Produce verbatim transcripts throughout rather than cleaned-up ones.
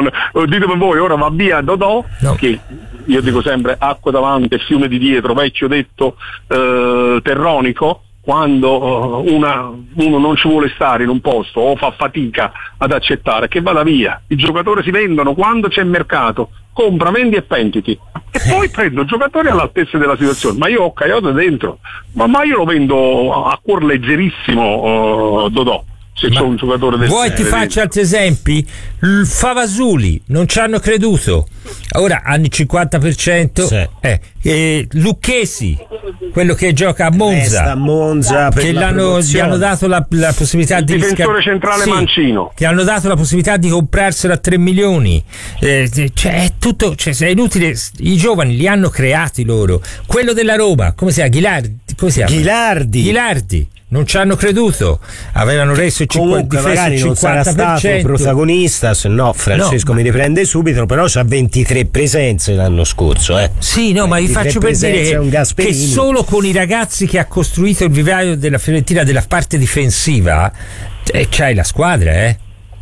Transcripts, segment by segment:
no, ditemi voi, ora va via Dodò, no. Che io dico sempre acqua davanti e fiume di dietro, vecchio detto eh, terronico. Quando una, uno non ci vuole stare in un posto o fa fatica ad accettare, che vada via. I giocatori si vendono quando c'è mercato, compra, vendi e pentiti, e poi prendo giocatori all'altezza della situazione. Ma io ho Coyote dentro, ma, ma io lo vendo a cuor leggerissimo, uh, Dodò. Se c'è un giocatore del vuoi ti faccio altri esempi? Il Favasuli non ci hanno creduto, ora hanno il cinquanta per cento. Sì. eh, eh, Lucchesi, quello che gioca a Monza, a Monza che l'hanno, gli hanno dato la, la possibilità il di difensore risca- centrale sì, Mancino, che hanno dato la possibilità di comprarselo a tre milioni. Eh, cioè è tutto, cioè, è inutile, i giovani li hanno creati loro. Quello della Roma, come si chiama? Ghilardi, come si chiama? Ghilardi. Ghilardi. Non ci hanno creduto, avevano reso il cinquanta per cento. Magari non sarà stato protagonista, se no Francesco no, mi riprende subito, però c'ha ventitré presenze l'anno scorso. Eh. Sì, no, ma vi faccio per dire che, che solo con i ragazzi che ha costruito il vivaio della Fiorentina della parte difensiva eh, c'hai la squadra, eh.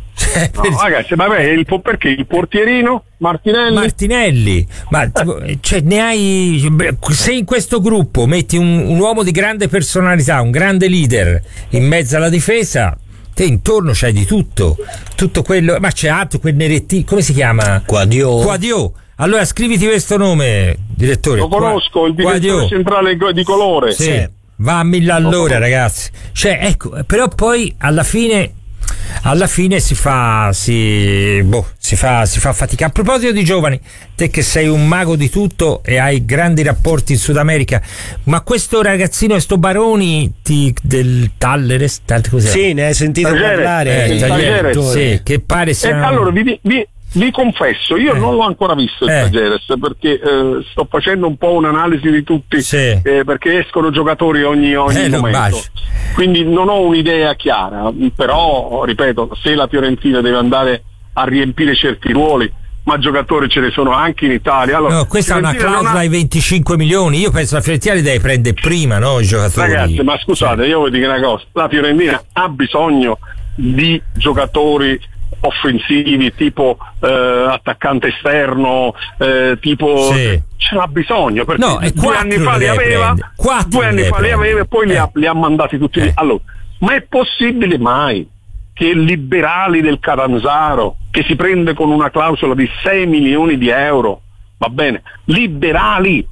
No, ragazzi, vabbè, il, perché il portierino Martinelli Martinelli ma cioè, ne hai, se in questo gruppo metti un, un uomo di grande personalità, un grande leader in mezzo alla difesa, te intorno c'hai di tutto, tutto quello, ma c'è altro, quel nerettino, come si chiama? Quadio. Quadio. Allora scriviti questo nome, direttore. Lo conosco, il difensore centrale di colore. Sì, sì. Va a mille all'ora, ragazzi. Cioè, ecco, però poi alla fine alla fine si fa si, boh, si fa si fa fatica. A proposito di giovani, te che sei un mago di tutto e hai grandi rapporti in Sud America, ma questo ragazzino, sto Baroni ti, del Talleres, cos'è? Sì, ne hai sentito Tagliere, parlare, eh, Tagliere, sì, che pare sia. E allora vi, vi, vi confesso, io eh. non l'ho ancora visto il eh. Tagliere, perché eh, sto facendo un po' un'analisi di tutti, sì. eh, perché escono giocatori ogni, ogni eh, momento, quindi non ho un'idea chiara, però ripeto, se la Fiorentina deve andare a riempire certi ruoli, ma giocatori ce ne sono anche in Italia. Allora, no, questa è una clausola ha... ai venticinque milioni. Io penso la Fiorentina li deve prendere prima, no? I giocatori. Ragazzi, ma scusate, io voglio dire una cosa: la Fiorentina ha bisogno di giocatori offensivi, tipo eh, attaccante esterno, eh, tipo sì. ce l'ha bisogno, perché no, due anni fa li aveva, due anni fa li aveva e poi eh. li, ha, li ha mandati tutti. Eh. Allora, ma è possibile mai che Liberali del Catanzaro, che si prende con una clausola di sei milioni di euro, va bene, Liberali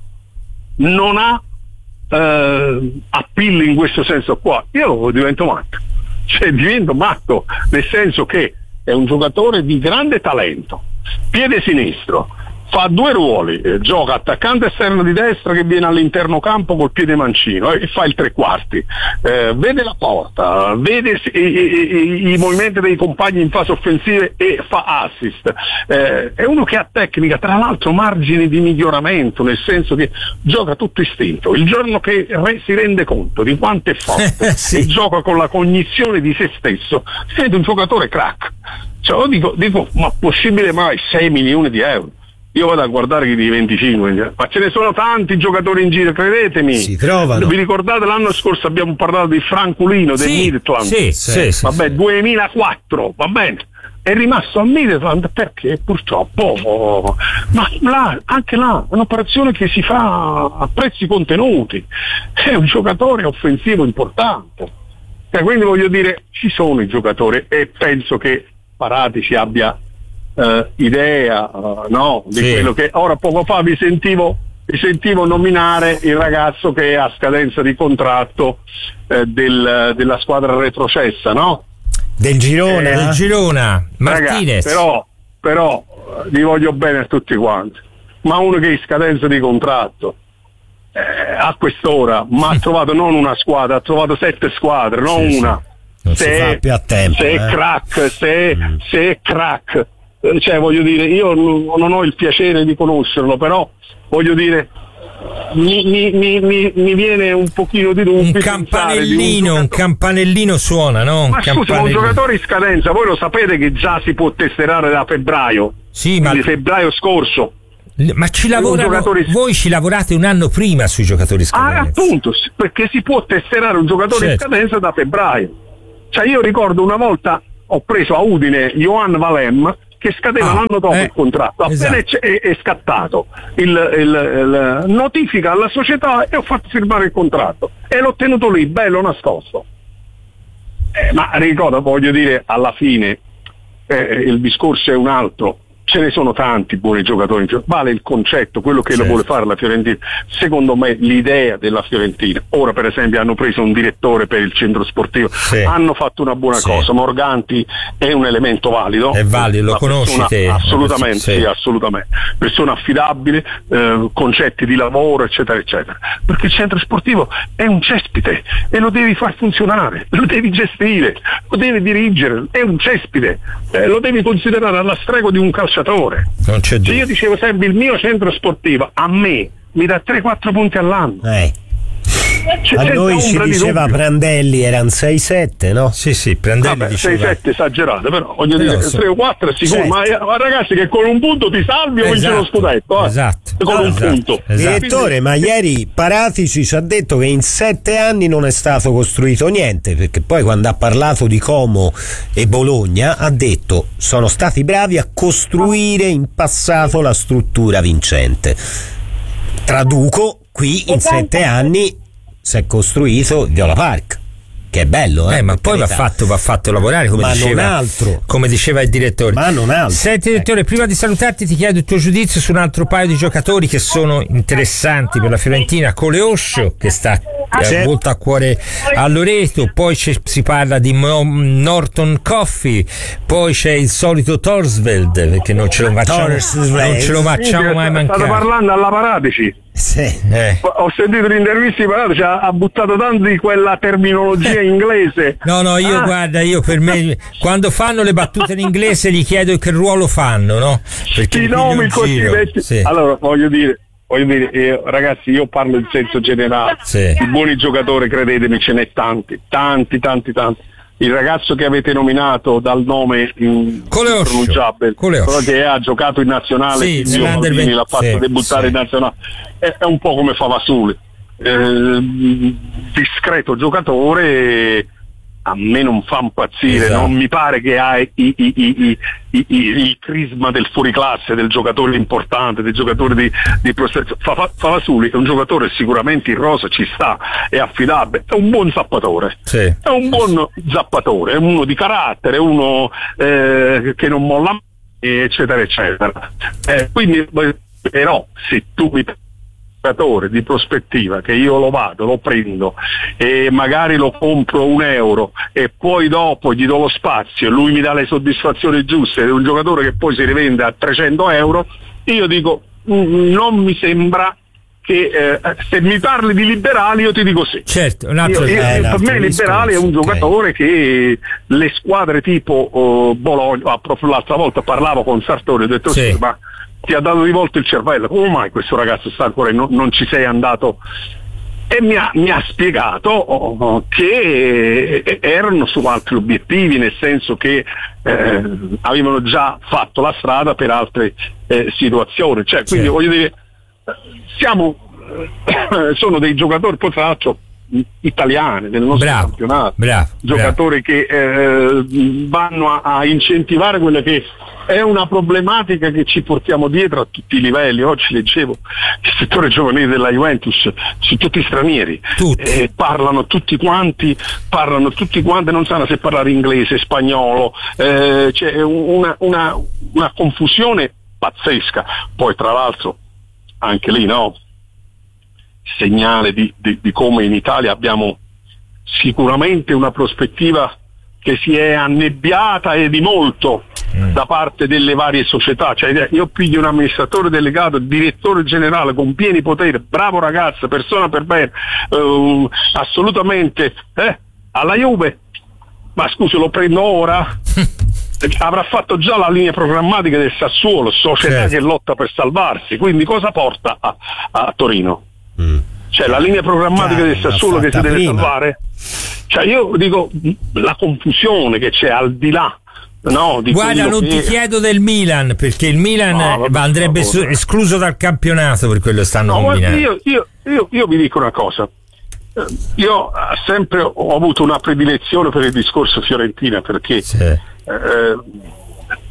non ha eh, appeal in questo senso qua? Io divento matto, cioè divento matto, nel senso che è un giocatore di grande talento, piede sinistro, fa due ruoli, eh, gioca attaccante esterno di destra che viene all'interno campo col piede mancino e eh, fa il tre quarti, eh, vede la porta, vede i, i, i movimenti dei compagni in fase offensiva e fa assist, eh, è uno che ha tecnica, tra l'altro margini di miglioramento, nel senso che gioca tutto istinto. Il giorno che re, si rende conto di quanto è forte sì. e gioca con la cognizione di se stesso, è un giocatore crack. Cioè, io dico, dico ma possibile mai sei milioni di euro? Io vado a guardare chi di venticinque, ma ce ne sono tanti giocatori in giro, credetemi. Si trovano. Vi ricordate l'anno scorso abbiamo parlato di Franculino del sì, Midtjylland? Sì, sì, sì, vabbè, sì. duemilaquattro, va bene. È rimasto al Midtjylland perché purtroppo, oh, ma là, anche là, è un'operazione che si fa a prezzi contenuti. È un giocatore offensivo importante. E quindi voglio dire, ci sono i giocatori e penso che Paratici abbia Uh, idea uh, no di sì. quello che ora poco fa vi sentivo vi sentivo nominare il ragazzo che è a scadenza di contratto uh, del, della squadra retrocessa, no? Del Girona, eh, del Girona Martinez. Ragazzi, però però uh, vi voglio bene a tutti quanti, ma uno che è in scadenza di contratto eh, a quest'ora ma ha trovato non una squadra, ha trovato sette squadre, non sì, una sì. Non se, si fa più a tempo, se eh. è crack, se, mm. se è crack, cioè voglio dire, io non ho il piacere di conoscerlo, però voglio dire mi, mi, mi, mi viene un pochino di dubbio. Un campanellino, un, un campanellino suona, no? Un ma scusa, un giocatore in scadenza, voi lo sapete che già si può tesserare da febbraio, sì, ma febbraio scorso. Ma ci lavorano, giocatore... voi ci lavorate un anno prima sui giocatori in scadenza. Ah, appunto, perché si può tesserare un giocatore certo. in scadenza da febbraio. Cioè io ricordo una volta ho preso a Udine Johan Valem che scadeva ah, l'anno dopo eh, il contratto. Appena esatto. è, è scattato il, il, il notifica alla società e ho fatto firmare il contratto e l'ho tenuto lì, bello nascosto. Eh, ma ricordo, voglio dire, alla fine eh, il discorso è un altro. Ce ne sono tanti buoni giocatori, vale il concetto, quello che certo. lo vuole fare la Fiorentina. Secondo me l'idea della Fiorentina, ora per esempio hanno preso un direttore per il centro sportivo, sì. hanno fatto una buona sì. cosa. Morganti è un elemento valido, è valido, lo conosci te? Assolutamente, sì. sì, assolutamente. Persona affidabile, eh, concetti di lavoro, eccetera, eccetera. Perché il centro sportivo è un cespite e lo devi far funzionare, lo devi gestire, lo devi dirigere, è un cespite, eh, lo devi considerare alla stregua di un calciatore. Non c'è Se io dicevo sempre il mio centro sportivo a me mi dà tre quattro punti all'anno. Eh. A noi ci diceva Prandelli erano sei sette, no? Sì, sì, Prandelli Vabbè, diceva sei sette esagerato, però voglio però dire so... tre o quattro è sicuro, ma, ma ragazzi che con un punto ti salvi o vinci lo scudetto, eh? Esatto. Con no, un esatto, punto. Esatto. Direttore, ma ieri Paratici ci ha detto che in sette anni non è stato costruito niente, perché poi quando ha parlato di Como e Bologna ha detto sono stati bravi a costruire in passato la struttura vincente. Traduco, qui in sette anni si è costruito Viola Park, che è bello, eh, eh ma poi va fatto, va fatto lavorare, come ma diceva, non altro. come diceva il direttore. Ma non altro. Senti direttore, eh. prima di salutarti ti chiedo il tuo giudizio su un altro paio di giocatori che sono interessanti per la Fiorentina. Coleoscio, che sta eh, molto a cuore a Loreto, poi si parla di Mo- Norton Coffey, poi c'è il solito Torsveld, perché non ce lo facciamo, non ce lo facciamo mai mancare. State parlando alla Paratici. Sì. Eh. Ho sentito l'intervista di Paratici, ha, ha buttato tanto di quella terminologia inglese. No, no, io ah. guarda, io per me quando fanno le battute in inglese gli chiedo che ruolo fanno, no? Perché i nomi così vecchi. Sì. Allora, voglio dire, voglio dire eh, ragazzi, io parlo in senso generale. Sì. I buoni giocatori, credetemi, ce n'è tanti, tanti, tanti, tanti. Il ragazzo che avete nominato dal nome impronunciabile, però che ha giocato in nazionale, sì, il mio Maldini l'ha fatto sì, debuttare sì. in nazionale, è, è un po' come Favasuli, eh, discreto giocatore, a me non fa impazzire, esatto. non mi pare che ha i, i, i, i, i, i, il crisma del fuoriclasse, del giocatore importante, del giocatore di, di Fa, Favasuli è un giocatore sicuramente in rosa, ci sta, è affidabile, è un buon zappatore, sì. è un buon zappatore, è uno di carattere, uno eh, che non molla mai, eccetera eccetera. Eh, quindi però se tu mi di prospettiva che io lo vado, lo prendo e magari lo compro un euro e poi dopo gli do lo spazio e lui mi dà le soddisfazioni giuste ed è un giocatore che poi si rivende a trecento euro, io dico non mi sembra che eh, se mi parli di liberali io ti dico sì. Certo, un altro, io, io, eh, per me liberali è un giocatore okay. che le squadre tipo oh, Bologna, ah, proprio l'altra volta parlavo con Sartori, ho detto sì. ma ti ha dato di volta il cervello, come mai questo ragazzo sta ancora non, non ci sei andato? E mi ha, mi ha spiegato oh, che erano su altri obiettivi, nel senso che eh, avevano già fatto la strada per altre eh, situazioni, cioè quindi sì. voglio dire siamo eh, sono dei giocatori poi tra l'altro italiani del nostro bravo, campionato, bravo, giocatori bravo. che eh, vanno a, a incentivare quella che è una problematica che ci portiamo dietro a tutti i livelli. Oggi leggevo il settore giovanile della Juventus, su tutti stranieri, eh, parlano tutti quanti, parlano tutti quanti, non sanno se parlare inglese, spagnolo, eh, c'è una, una, una confusione pazzesca. Poi tra l'altro anche lì no, segnale di, di, di come in Italia abbiamo sicuramente una prospettiva che si è annebbiata e di molto mm. da parte delle varie società, cioè io piglio un amministratore delegato, direttore generale con pieni poteri, bravo ragazzo, persona per bene, uh, assolutamente eh, alla Juve, ma scusi lo prendo ora? Avrà fatto già la linea programmatica del Sassuolo, società certo. che lotta per salvarsi, quindi cosa porta a, a Torino? Mm. Cioè la linea programmatica Chiaro, del Sassuolo che si deve prima. salvare? Cioè io dico la confusione che c'è al di là. No, di Guarda, non che... ti chiedo del Milan, perché il Milan no, vabbè, andrebbe su, escluso dal campionato per quello stanno no, combinando. Io, io, io, io vi dico una cosa. Io sempre ho avuto una predilezione per il discorso Fiorentina perché sì. eh,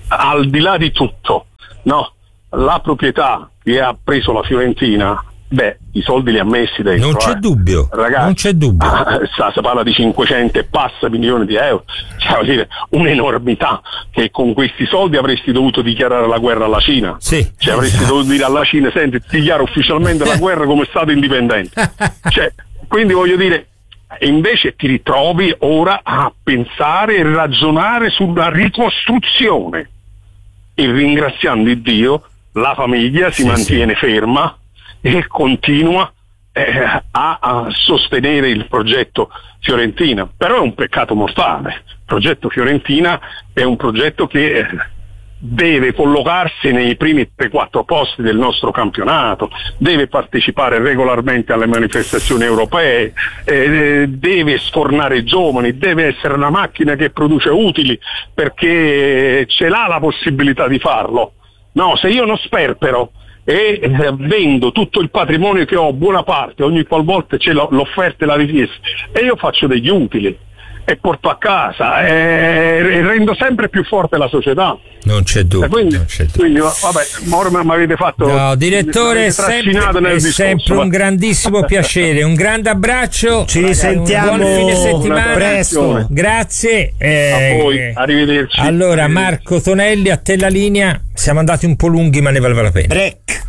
al di là di tutto, no, la proprietà che ha preso la Fiorentina, beh, i soldi li ha messi dentro. Non c'è eh. dubbio, ragazzi, non c'è dubbio. Ah, si parla di cinquecento e passa milioni di euro, cioè, vuol dire, un'enormità, che con questi soldi avresti dovuto dichiarare la guerra alla Cina. Sì. Cioè avresti dovuto dire alla Cina: senti, dichiaro ufficialmente la guerra come Stato indipendente. Cioè, quindi voglio dire, invece ti ritrovi ora a pensare e ragionare sulla ricostruzione, e ringraziando Dio la famiglia si sì, mantiene sì. ferma e continua eh, a, a sostenere il progetto Fiorentina. Però è un peccato mortale. Il progetto Fiorentina è un progetto che eh, deve collocarsi nei primi tre quattro posti del nostro campionato, deve partecipare regolarmente alle manifestazioni europee, eh, deve sfornare giovani, deve essere una macchina che produce utili, perché ce l'ha la possibilità di farlo. No, se io non sperpero e eh, vendo tutto il patrimonio che ho, buona parte, ogni qualvolta c'è l'offerta e la richiesta, e io faccio degli utili e porto a casa e, e rendo sempre più forte la società. Non c'è dubbio. Quindi, non c'è dubbio. quindi vabbè, ora mi avete fatto. No, direttore, è sempre, è sempre un grandissimo piacere, un grande abbraccio. Ci risentiamo buon fine settimana. Presto. Grazie. Eh, a voi, arrivederci. Allora, arrivederci. Marco Tonelli, a te la linea. Siamo andati un po' lunghi, ma ne valeva la pena. Break.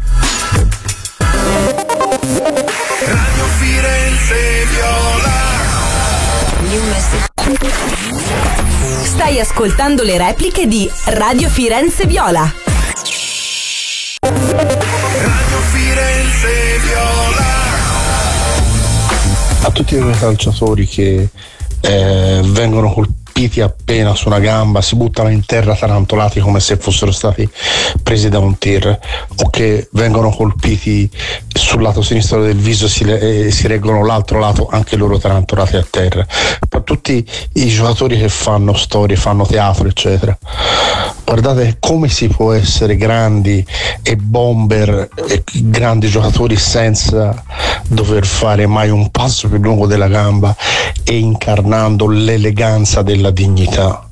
Radio Firenze Viola. Stai ascoltando le repliche di Radio Firenze Viola. Radio Firenze Viola. A tutti quei calciatori che eh, vengono colpiti appena su una gamba, si buttano in terra tarantolati come se fossero stati presi da un tir, o che vengono colpiti sul lato sinistro del viso e si, e si reggono l'altro lato, anche loro tarantolati a terra. Per tutti i giocatori che fanno storie, fanno teatro eccetera, guardate come si può essere grandi e bomber e grandi giocatori senza dover fare mai un passo più lungo della gamba e incarnando l'eleganza della dignità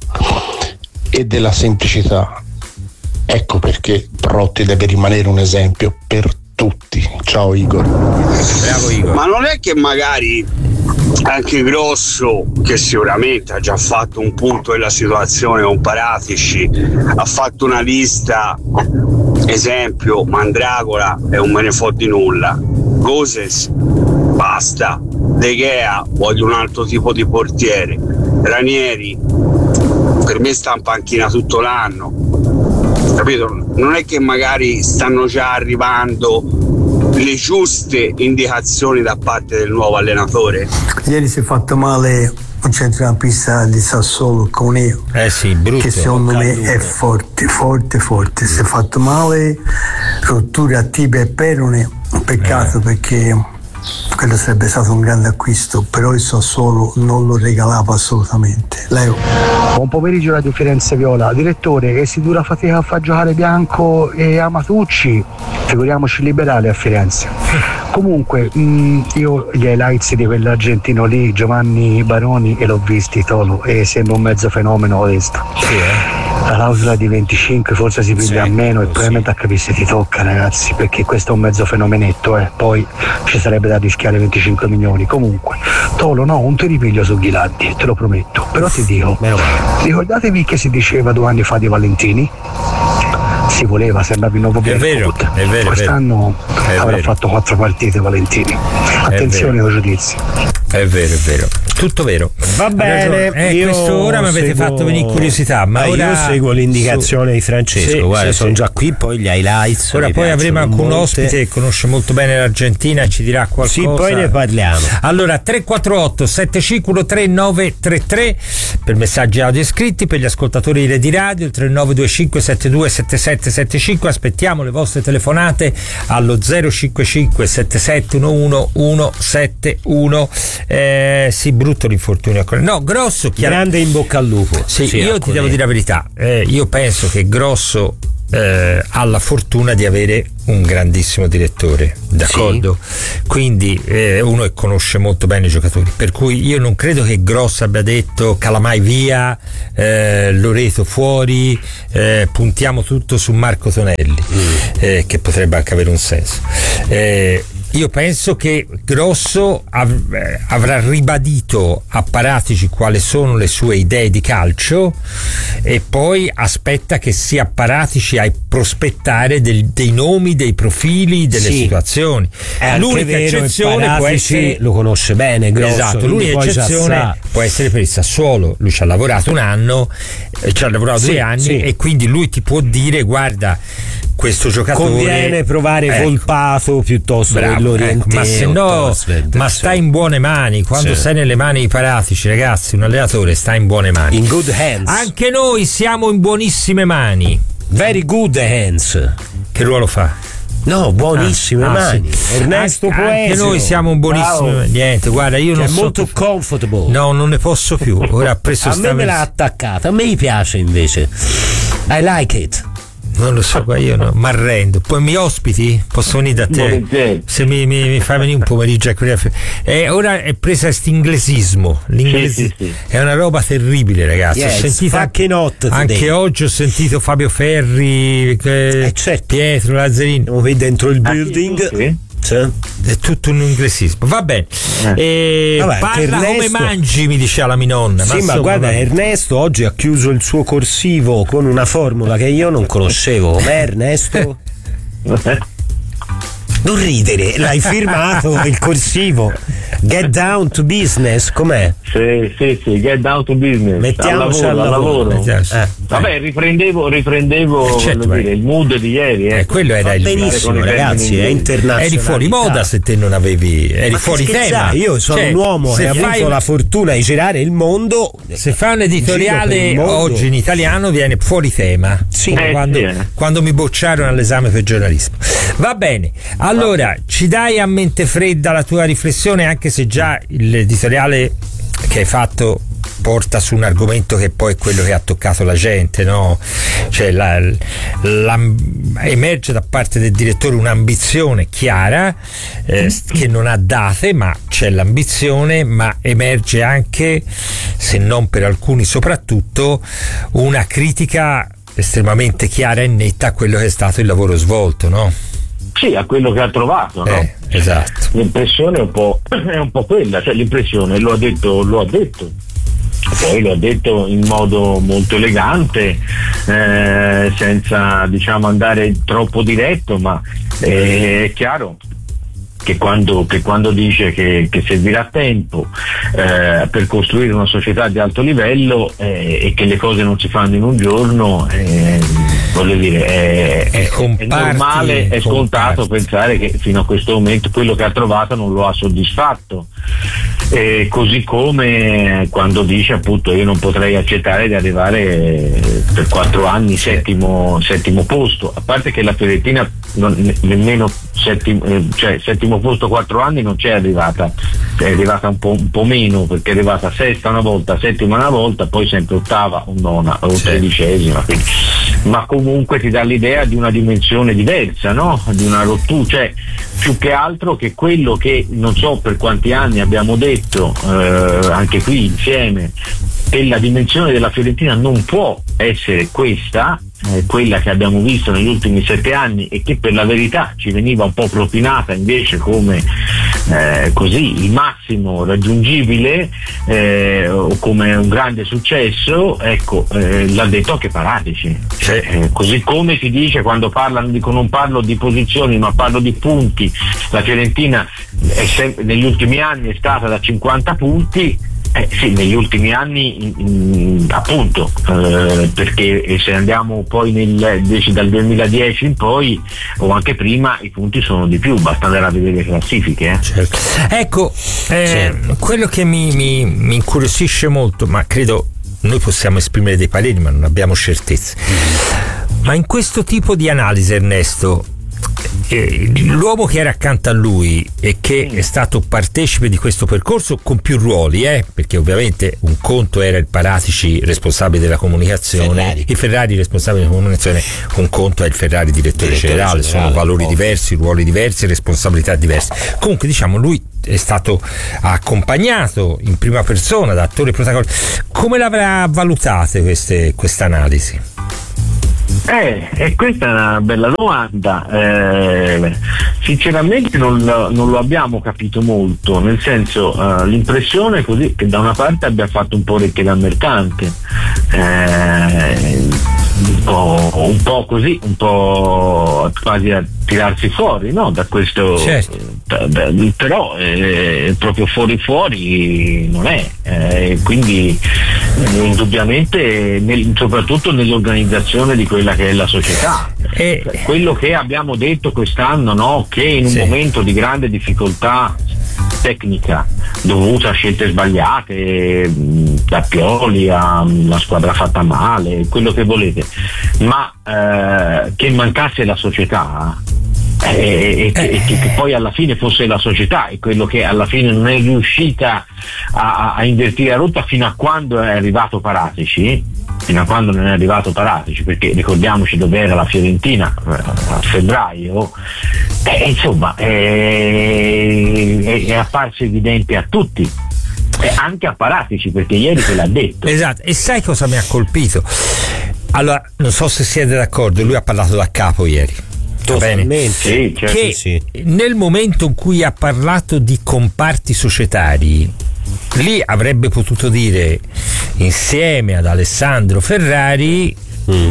e della semplicità. Ecco perché Protti deve rimanere un esempio per tutti. Ciao Igor. Bravo Igor. Ma non è che magari anche Grosso, che sicuramente ha già fatto un punto della situazione con Paratici, ha fatto una lista, esempio Mandragola e un me ne fo di nulla, Goses basta, De Gea voglio un altro tipo di portiere, Ranieri per me sta in panchina tutto l'anno, capito? Non è che magari stanno già arrivando le giuste indicazioni da parte del nuovo allenatore. Ieri si è fatto male un centrocampista di Sassuolo, Coneo, eh sì, brutto, che secondo me è forte, forte, forte. Si è fatto male, rottura a tibia e perone, un peccato eh. perché quello sarebbe stato un grande acquisto, però il Sassuolo non lo regalava assolutamente. Leo. Buon pomeriggio Radio Firenze Viola. Direttore, che si dura fatica a far giocare Bianco e Amatucci, figuriamoci Liberale a Firenze. Comunque mh, io gli highlights di quell'argentino lì, Giovanni Baroni, e l'ho visti Tolo, e sembra un mezzo fenomeno questo. Sì, eh. La clausola di venticinque forse si piglia sì, a meno, e sì. probabilmente a capire se ti tocca, ragazzi, perché questo è un mezzo fenomenetto, eh. Poi ci sarebbe da rischiare venticinque milioni. Comunque Tolo, no, un ti ripiglio su Ghilardi, te lo prometto, però ti dico, ricordatevi che si diceva due anni fa di Valentini? Si voleva, sembrava il nuovo Berkut. È vero, quest'anno è avrà vero. fatto quattro partite Valentini. Attenzione ai giudizi. È vero, è vero, tutto vero. Va bene, eh, io quest'ora mi avete seguo... fatto venire curiosità, ma ah, ora io seguo l'indicazione su... di Francesco, sì, guarda, sì, sono sì. già qui, poi gli highlights. Ora poi avremo anche un ospite che conosce molto bene l'Argentina e ci dirà qualcosa. Sì, poi ne parliamo. Allora, tre quattro otto sette cinque uno tre nove tre tre per messaggi audio scritti, per gli ascoltatori di Redi Radio il tre nove due cinque sette due sette sette sette cinque. Aspettiamo le vostre telefonate allo zero cinque cinque sette sette uno uno uno sette uno. Eh, sì, brutto l'infortunio. No, Grosso, chiaro... grande in bocca al lupo. Sì, sì, io ti devo dire la verità. Eh, io penso che Grosso eh, ha la fortuna di avere un grandissimo direttore, d'accordo? Sì. Quindi eh, uno che conosce molto bene i giocatori, per cui io non credo che Gross abbia detto Calamai via, eh, Loreto fuori, eh, puntiamo tutto su Marco Tonelli, mm. eh, che potrebbe anche avere un senso. Eh, io penso che Grosso av- avrà ribadito a Paratici quali sono le sue idee di calcio e poi aspetta che sia Paratici a prospettare del, dei nomi, dei profili, delle sì. situazioni. È l'unica vero, eccezione può essere, lo conosce bene Grosso, esatto, l'unica eccezione può essere per il Sassuolo. Lui ci ha lavorato un anno, eh, ci ha lavorato sì, due anni sì. e quindi lui ti può dire guarda, questo giocatore conviene provare ecco, Volpato piuttosto che l'Orienteo, ecco, ma se no ma sta in buone mani. Quando sì. stai nelle mani di Paratici, ragazzi, un allenatore sta in buone mani, in good hands. Anche noi siamo in buonissime mani, very good hands. Che ruolo fa? No, buonissime ah, mani. Sì. Ernesto Poesio. Anche noi siamo un buonissimo. Wow. Niente, guarda, io che non è so. È molto comfortable. No, non ne posso più. Ora ha preso a me me l'ha attaccata. A me mi piace invece. I like it. Non lo so, io no, mi arrendo. Poi mi ospiti? Posso venire da te? Se mi, mi, mi fai venire un pomeriggio a eh, ora è presa quest'inglesismo. L'inglesismo sì, sì, sì. È una roba terribile, ragazzi. Yes, ho sentito anche, anche oggi ho sentito Fabio Ferri, che, eh, certo. Pietro Lazzarini. Siamo qui dentro il building. Ah, sì. È tutto un inglesismo, va bene. Eh, Vabbè, parla Ernesto, come mangi, mi diceva la mia nonna. Sì, ma, ma guarda, va. Ernesto oggi ha chiuso il suo corsivo con una formula che io non conoscevo. Com'è, Ernesto? Non ridere, l'hai firmato il corsivo. Get down to business, com'è? Sì, sì, sì, get down to business. Mettiamoci al lavoro. Al lavoro. Eh. Vabbè, riprendevo, riprendevo eh, certo, dire, il mood di ieri. Eh. Eh, quello era il benissimo, ragazzi, è internazionale. Eri fuori moda se te non avevi, eri ma fuori tema. Io sono cioè, un uomo che ha avuto un... la fortuna di girare il mondo. Se fa un editoriale oggi in italiano viene fuori tema. Sì, eh, quando, sì, eh. quando mi bocciarono all'esame per giornalismo. Va bene, allora ci dai a mente fredda la tua riflessione, anche se già l'editoriale che hai fatto porta su un argomento che poi è quello che ha toccato la gente, no? Cioè la, la, emerge da parte del direttore un'ambizione chiara eh, che non ha date, ma c'è l'ambizione, ma emerge anche, se non per alcuni soprattutto, una critica estremamente chiara e netta a quello che è stato il lavoro svolto, no? Sì, a quello che ha trovato, no? Eh, esatto. L'impressione è un po', è un po' quella, cioè l'impressione lo ha detto, lo ha detto. Poi lo ha detto in modo molto elegante, eh, senza diciamo andare troppo diretto, ma eh, è chiaro che quando, che quando dice che, che servirà tempo eh, per costruire una società di alto livello eh, e che le cose non si fanno in un giorno, eh, voglio dire, è, è, è normale, è scontato pensare che fino a questo momento quello che ha trovato non lo ha soddisfatto. Eh, così come quando dice appunto io non potrei accettare di arrivare per quattro anni settimo, settimo posto, a parte che la Fiorentina non, nemmeno settimo, eh, cioè settimo posto quattro anni non c'è arrivata, è arrivata un po', un po' meno, perché è arrivata sesta una volta, settima una volta, poi sempre ottava o nona o tredicesima, quindi. Ma comunque ti dà l'idea di una dimensione diversa, no? Di una rottura, cioè più che altro che quello che non so per quanti anni abbiamo detto eh, anche qui insieme, che la dimensione della Fiorentina non può essere questa, eh, quella che abbiamo visto negli ultimi sette anni e che per la verità ci veniva un po' propinata invece come eh, così il massimo raggiungibile eh, o come un grande successo. Ecco, eh, l'ha detto anche Paratici, cioè, eh, così come si dice quando parlano, dico non parlo di posizioni ma parlo di punti, la Fiorentina è sempre, negli ultimi anni è stata da cinquanta punti. Eh, sì, negli ultimi anni in, in, appunto eh, perché se andiamo poi nel, dal duemiladieci in poi o anche prima i punti sono di più, basta andare a vedere le classifiche eh. Certo. Ecco eh, certo. Quello che mi, mi, mi incuriosisce molto, ma credo noi possiamo esprimere dei pareri ma non abbiamo certezze, mm. ma in questo tipo di analisi, Ernesto, eh, l'uomo che era accanto a lui e che è stato partecipe di questo percorso con più ruoli, eh, perché ovviamente un conto era il Paratici responsabile della comunicazione, Ferrari. il Ferrari responsabile della comunicazione, un conto è il Ferrari direttore, direttore generale, generale, sono valori ovvio. diversi, ruoli diversi, responsabilità diverse. Comunque diciamo lui è stato accompagnato in prima persona da attore protagonista. Come l'avrà valutate queste questa analisi? Eh, e questa è una bella domanda. Eh, sinceramente non lo, non lo abbiamo capito molto, nel senso eh, l'impressione è così che da una parte abbia fatto un po' orecchie da mercante, eh, un po', un po' così, un po' quasi a tirarsi fuori, no? Da questo, certo. da, da, però eh, proprio fuori fuori non è, eh, quindi eh, indubbiamente nel, soprattutto nell'organizzazione di quella che è la società. E... quello che abbiamo detto quest'anno, no? Che in un sì. momento di grande difficoltà tecnica dovuta a scelte sbagliate, da Pioli alla squadra fatta male, quello che volete, ma eh, che mancasse la società e, e, che, e che poi alla fine fosse la società e quello che alla fine non è riuscita a, a invertire la rotta fino a quando è arrivato Paratici, fino a quando non è arrivato Paratici, perché ricordiamoci dove era la Fiorentina a febbraio, eh, insomma è, è, è apparso evidente a tutti, e anche a Paratici, perché ieri te l'ha detto. Esatto, e sai cosa mi ha colpito? Allora, non so se siete d'accordo, lui ha parlato da capo ieri. Totalmente. Sì, certo, che sì. Nel momento in cui ha parlato di comparti societari, lì avrebbe potuto dire insieme ad Alessandro Ferrari mm.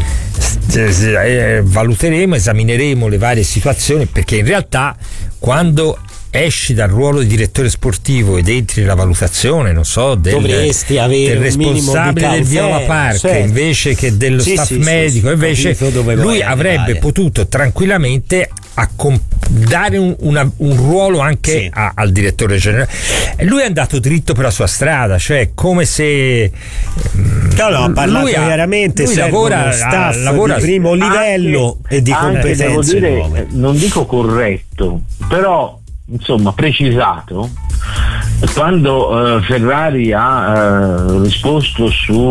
eh, valuteremo, esamineremo le varie situazioni, perché in realtà quando esci dal ruolo di direttore sportivo ed entri nella valutazione, non so, del, dovresti avere del responsabile del Viola Park, certo. invece che dello sì, staff sì, medico, sì, invece lui avrebbe arrivare. potuto tranquillamente accom- dare un, una, un ruolo anche sì. a, al direttore generale. Lui è andato dritto per la sua strada, cioè come se no, no, ha parlato chiaramente, lui lavora, staff lavora di primo livello anche, e di anche, competenze dire, nuove. Non dico corretto, però insomma precisato. Quando eh, Ferrari ha eh, risposto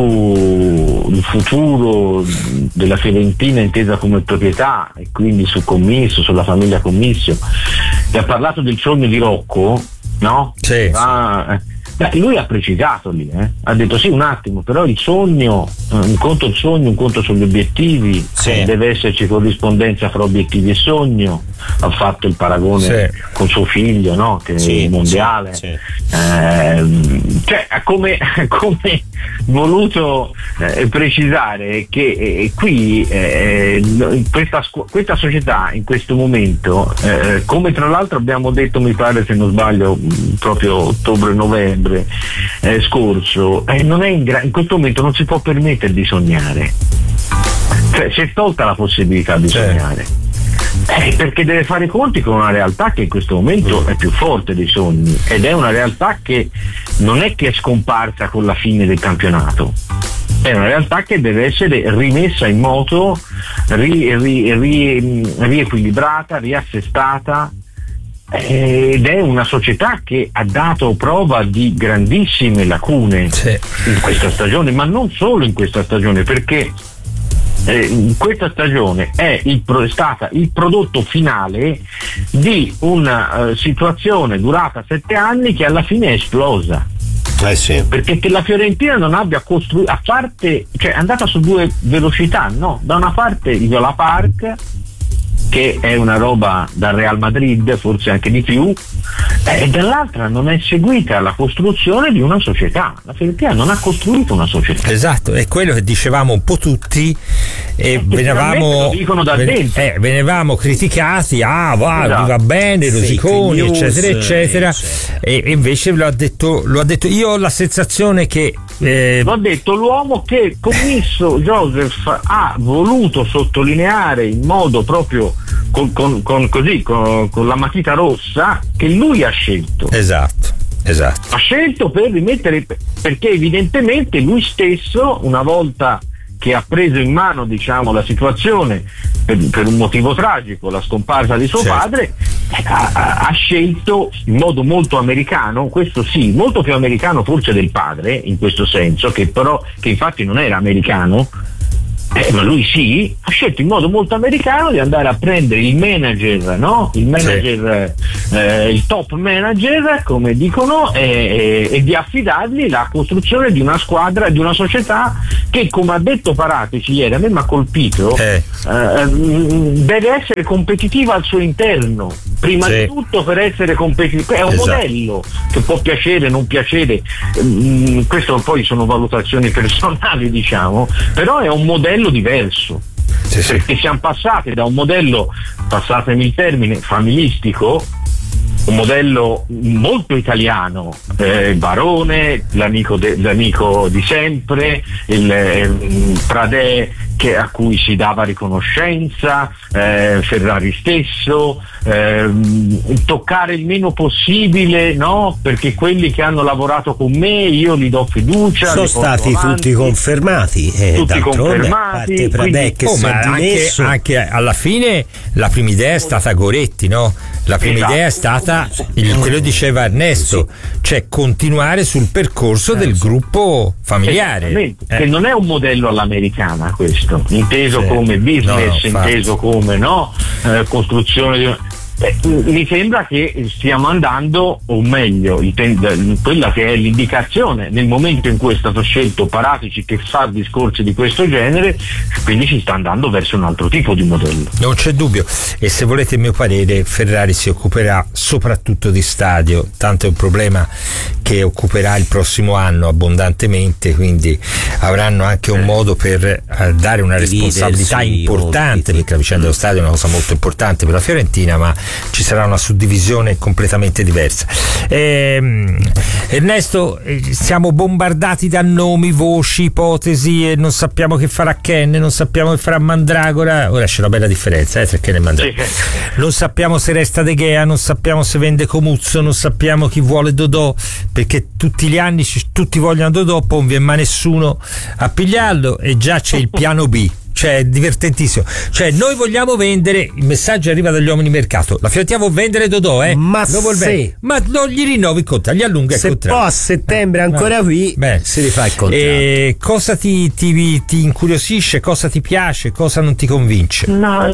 sul futuro della Fiorentina intesa come proprietà e quindi su Commisso, sulla famiglia Commisso, e ha parlato del sogno di Rocco, no? Sì, ah, sì. Beh, lui ha precisato lì, eh? Ha detto sì un attimo, però il sogno, un conto il sogno, un conto sugli obiettivi, sì. deve esserci corrispondenza fra obiettivi e sogno. Ha fatto il paragone sì. con suo figlio, no? Che sì, è mondiale, sì, sì. Eh, cioè ha come, come voluto eh, precisare che eh, qui eh, questa, questa società in questo momento, eh, come tra l'altro abbiamo detto, mi pare se non sbaglio proprio ottobre-novembre eh, scorso, eh, non è in, gra- in questo momento non si può permettere di sognare, cioè si è tolta la possibilità di sì. sognare. Eh, perché deve fare i conti con una realtà che in questo momento è più forte dei sogni, ed è una realtà che non è che è scomparsa con la fine del campionato, è una realtà che deve essere rimessa in moto, ri, ri, ri, riequilibrata, riassestata, ed è una società che ha dato prova di grandissime lacune sì. in questa stagione, ma non solo in questa stagione, perché Eh, questa stagione è, il, è stata il prodotto finale di una uh, situazione durata sette anni che alla fine è esplosa. Eh sì. Perché che la Fiorentina non abbia costruito, a parte, cioè è andata su due velocità, no? Da una parte il Viola Park, che è una roba dal Real Madrid, forse anche di più, e dall'altra non è seguita la costruzione di una società. La Fiorentina non ha costruito una società. Esatto, è quello che dicevamo un po' tutti e eh, venivamo, lo dicono da ven- dentro. Eh, venivamo criticati, ah va, esatto. va bene, Rosiconi, news, eccetera eccetera, eccetera. E, e invece lo ha detto, lo ha detto, io ho la sensazione che eh, l'ho detto l'uomo che Commisso Joseph ha voluto sottolineare in modo proprio con, con, con così con, con la matita rossa che lui ha scelto. Esatto, esatto. Ha scelto per rimettere, perché evidentemente lui stesso, una volta che ha preso in mano, diciamo, la situazione per, per un motivo tragico, la scomparsa di suo certo. padre, ha, ha scelto in modo molto americano, questo sì, molto più americano forse del padre, in questo senso, che però che infatti non era americano, Eh, ma lui sì, ha scelto in modo molto americano di andare a prendere il manager, no? Il manager, sì. eh, il top manager, come dicono, e, e, e di affidargli la costruzione di una squadra, di una società che, come ha detto Paratici ieri, a me mi ha colpito, eh. Eh, deve essere competitiva al suo interno, prima sì. di tutto per essere competitiva. È un esatto. modello che può piacere, non piacere, mm, questo poi sono valutazioni personali, diciamo, però è un modello diverso, sì, sì. perché siamo passati da un modello, passatemi il termine, familistico, un modello molto italiano, eh, il Barone, l'amico, de, l'amico di sempre, il eh, Pradè che, a cui si dava riconoscenza, eh, Ferrari stesso, eh, toccare il meno possibile, no? Perché quelli che hanno lavorato con me io gli do fiducia. Sono stati avanti, tutti confermati, eh, tutti confermati. Pradè che oh, si ma è anche, anche alla fine la prima idea è stata Goretti, no? La prima esatto. idea è stata il, quello diceva Ernesto, sì. cioè continuare sul percorso eh, del sì. gruppo familiare, eh. che non è un modello all'americana questo, inteso sì. come business, no, no, inteso come no eh, costruzione di... Eh, mi sembra che stiamo andando, o meglio, quella che è l'indicazione nel momento in cui è stato scelto Paratici, che fa discorsi di questo genere, quindi si sta andando verso un altro tipo di modello. Non c'è dubbio, e se volete il mio parere, Ferrari si occuperà soprattutto di stadio, tanto è un problema che occuperà il prossimo anno abbondantemente, quindi avranno anche un modo per eh, dare una responsabilità importante, perché la vicenda dello stadio è una cosa molto importante per la Fiorentina, ma ci sarà una suddivisione completamente diversa. Eh, Ernesto, siamo bombardati da nomi, voci, ipotesi e non sappiamo che farà Ken, non sappiamo che farà Mandragora. Ora c'è una bella differenza eh, tra Ken e Mandragora. Non sappiamo se resta De Gea, non sappiamo se vende Comuzzo, non sappiamo chi vuole Dodò, perché tutti gli anni tutti vogliono Dodò, poi non viene mai nessuno a pigliarlo e già c'è il piano B. Cioè è divertentissimo, cioè noi vogliamo vendere, il messaggio arriva dagli uomini di mercato, la Fiorentina vuol vendere Dodò, eh? ma lo vuol se ma non gli rinnovi il contratto, gli allunga il se contratto, poi a settembre eh, ancora no. qui Beh, si rifà il contratto. E cosa ti, ti, ti incuriosisce, cosa ti piace, cosa non ti convince? No,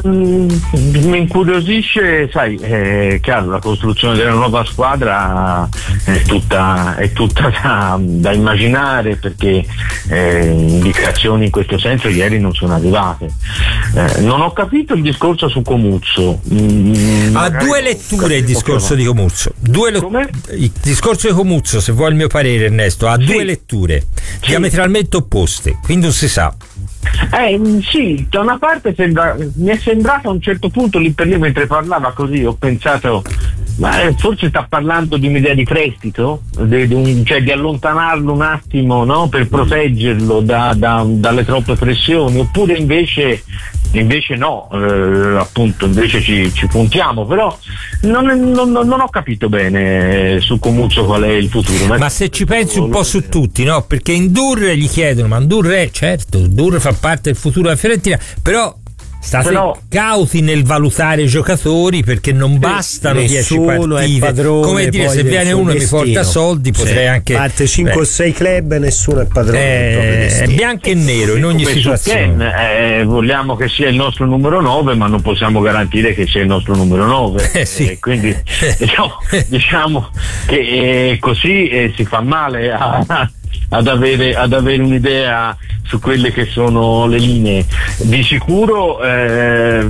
mi incuriosisce, sai, è chiaro, la costruzione della nuova squadra è tutta, è tutta da, da immaginare, perché eh, indicazioni in questo senso ieri non sono arrivate. Eh, non ho capito il discorso su Comuzzo. Mm, ha due letture il discorso di Comuzzo. Due lo- il discorso di Comuzzo, se vuoi il mio parere, Ernesto, ha sì. due letture sì. diametralmente opposte, quindi non si sa. Eh, sì, da una parte sembra, mi è sembrato a un certo punto lì per lì mentre parlava così, ho pensato, ma forse sta parlando di un'idea di prestito, di, di un, cioè di allontanarlo un attimo, no? Per proteggerlo da, da, dalle troppe pressioni, oppure invece invece no, eh, appunto invece ci, ci puntiamo, però non, non, non ho capito bene su Comuzzo qual è il futuro. Ma, ma se ci pensi un po' su tutti, no? Perché in Dur gli chiedono, ma Dur è, certo, Dur fa parte del futuro della Fiorentina, però state Però, cauti nel valutare i giocatori, perché non bastano dieci partite. Padrone, come dire, se viene uno e mi porta soldi, sì. potrei anche parte cinque o sei club e nessuno è padrone. Eh, è bianco e nero in ogni situazione. Ken, eh, vogliamo che sia il nostro numero nove, ma non possiamo garantire che sia il nostro numero nove. Eh, sì. eh, quindi diciamo, diciamo che eh, così eh, si fa male a ad avere, ad avere un'idea su quelle che sono le linee. Di sicuro eh,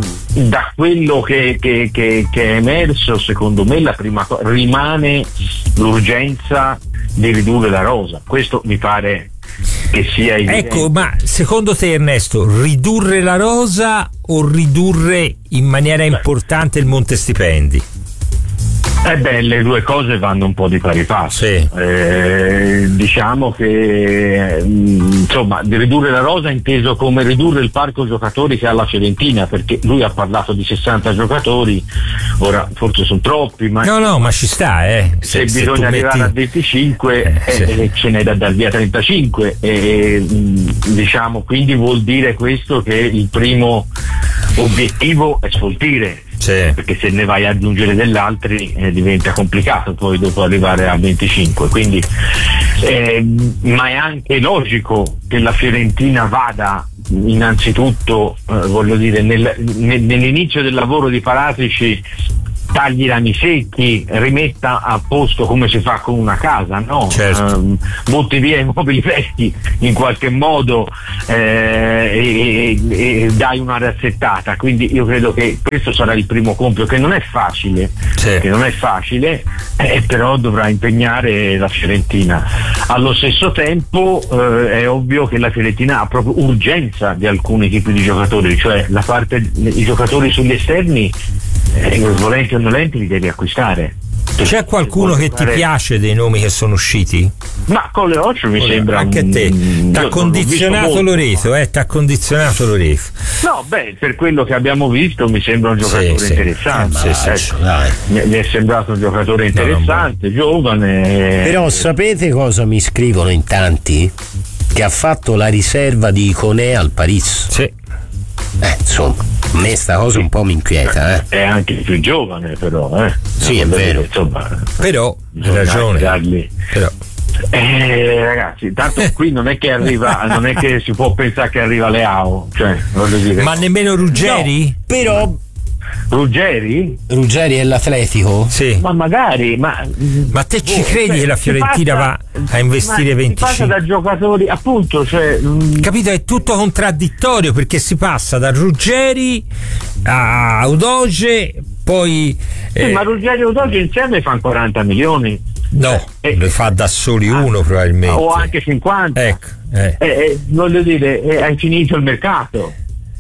da quello che, che, che, che è emerso, secondo me la prima cosa rimane l'urgenza di ridurre la rosa, questo mi pare che sia evidente. Ecco, ma secondo te, Ernesto, ridurre la rosa o ridurre in maniera importante il monte stipendi? Eh beh, le due cose vanno un po' di pari passo. Sì. Eh, diciamo che insomma, di ridurre la rosa inteso come ridurre il parco giocatori che ha la Fiorentina, perché lui ha parlato di sessanta giocatori, ora forse sono troppi, ma no no ma ci sta, eh. se, se, bisogna se arrivare metti... a venticinque eh, eh, sì. ce n'è da dar via trentacinque e, diciamo, quindi vuol dire questo che il primo obiettivo è sfoltire. Sì. Perché se ne vai a aggiungere degli altri eh, diventa complicato poi dopo arrivare a venticinque, quindi eh, ma è anche logico che la Fiorentina vada innanzitutto eh, voglio dire nel, nel, nell'inizio del lavoro di Paratici, tagli i rami secchi, rimetta a posto come si fa con una casa, no? Certo. Um, butti via i mobili vecchi in qualche modo eh, e, e, e dai una razzettata, quindi io credo che questo sarà il primo compito, che non è facile, sì. che non è facile, eh, però dovrà impegnare la Fiorentina. Allo stesso tempo eh, è ovvio che la Fiorentina ha proprio urgenza di alcuni tipi di giocatori, cioè la parte i giocatori sugli esterni eh, volenti o nolenti li devi acquistare. C'è qualcuno che ti piace dei nomi che sono usciti? Ma con le occhio mi Ora, sembra anche a te t'ha condizionato Loreto, eh t'ha condizionato Loreto. No, beh, per quello che abbiamo visto mi sembra un giocatore sì, interessante. Sì, sì, ecco. sì, dai. Mi, mi è sembrato un giocatore interessante, no, giovane. Però sapete cosa mi scrivono in tanti? Che ha fatto la riserva di Iconè al Paris. Sì. Eh, insomma, a me sta cosa un po' mi inquieta, eh. È anche più giovane, però, eh. Sì, è vero. Insomma, però hai ragione. Dargli... Però. Eh, ragazzi, tanto qui non è che arriva, non è che si può pensare che arriva Leao, cioè, voglio dire. Ma nemmeno Ruggeri? No, però. Ruggeri? Ruggeri è l'Atletico? Sì. Ma magari, ma. Ma te ci oh, credi cioè, che la Fiorentina passa, va a investire venticinque? Si passa da giocatori, appunto, cioè. Mh... Capito? È tutto contraddittorio perché si passa da Ruggeri a Udoge, poi. Sì, eh... ma Ruggeri e Udoge insieme fanno quaranta milioni. No, eh, lo fa da soli uno probabilmente. O anche cinquanta. Ecco. Eh. Eh, eh, voglio dire, eh, hai finito il mercato.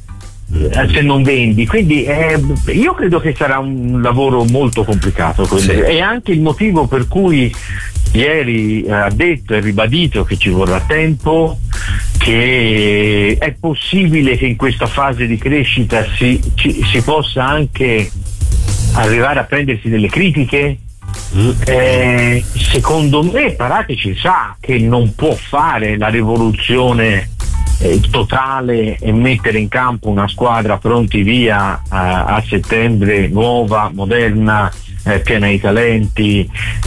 Se non vendi, quindi eh, io credo che sarà un lavoro molto complicato, sì. È anche il motivo per cui ieri eh, ha detto e ribadito che ci vorrà tempo, che è possibile che in questa fase di crescita si, ci, si possa anche arrivare a prendersi delle critiche. Mm. Eh, secondo me Paratici sa che non può fare la rivoluzione Eh, totale e mettere in campo una squadra pronti via a, a settembre, nuova, moderna, eh, piena di talenti.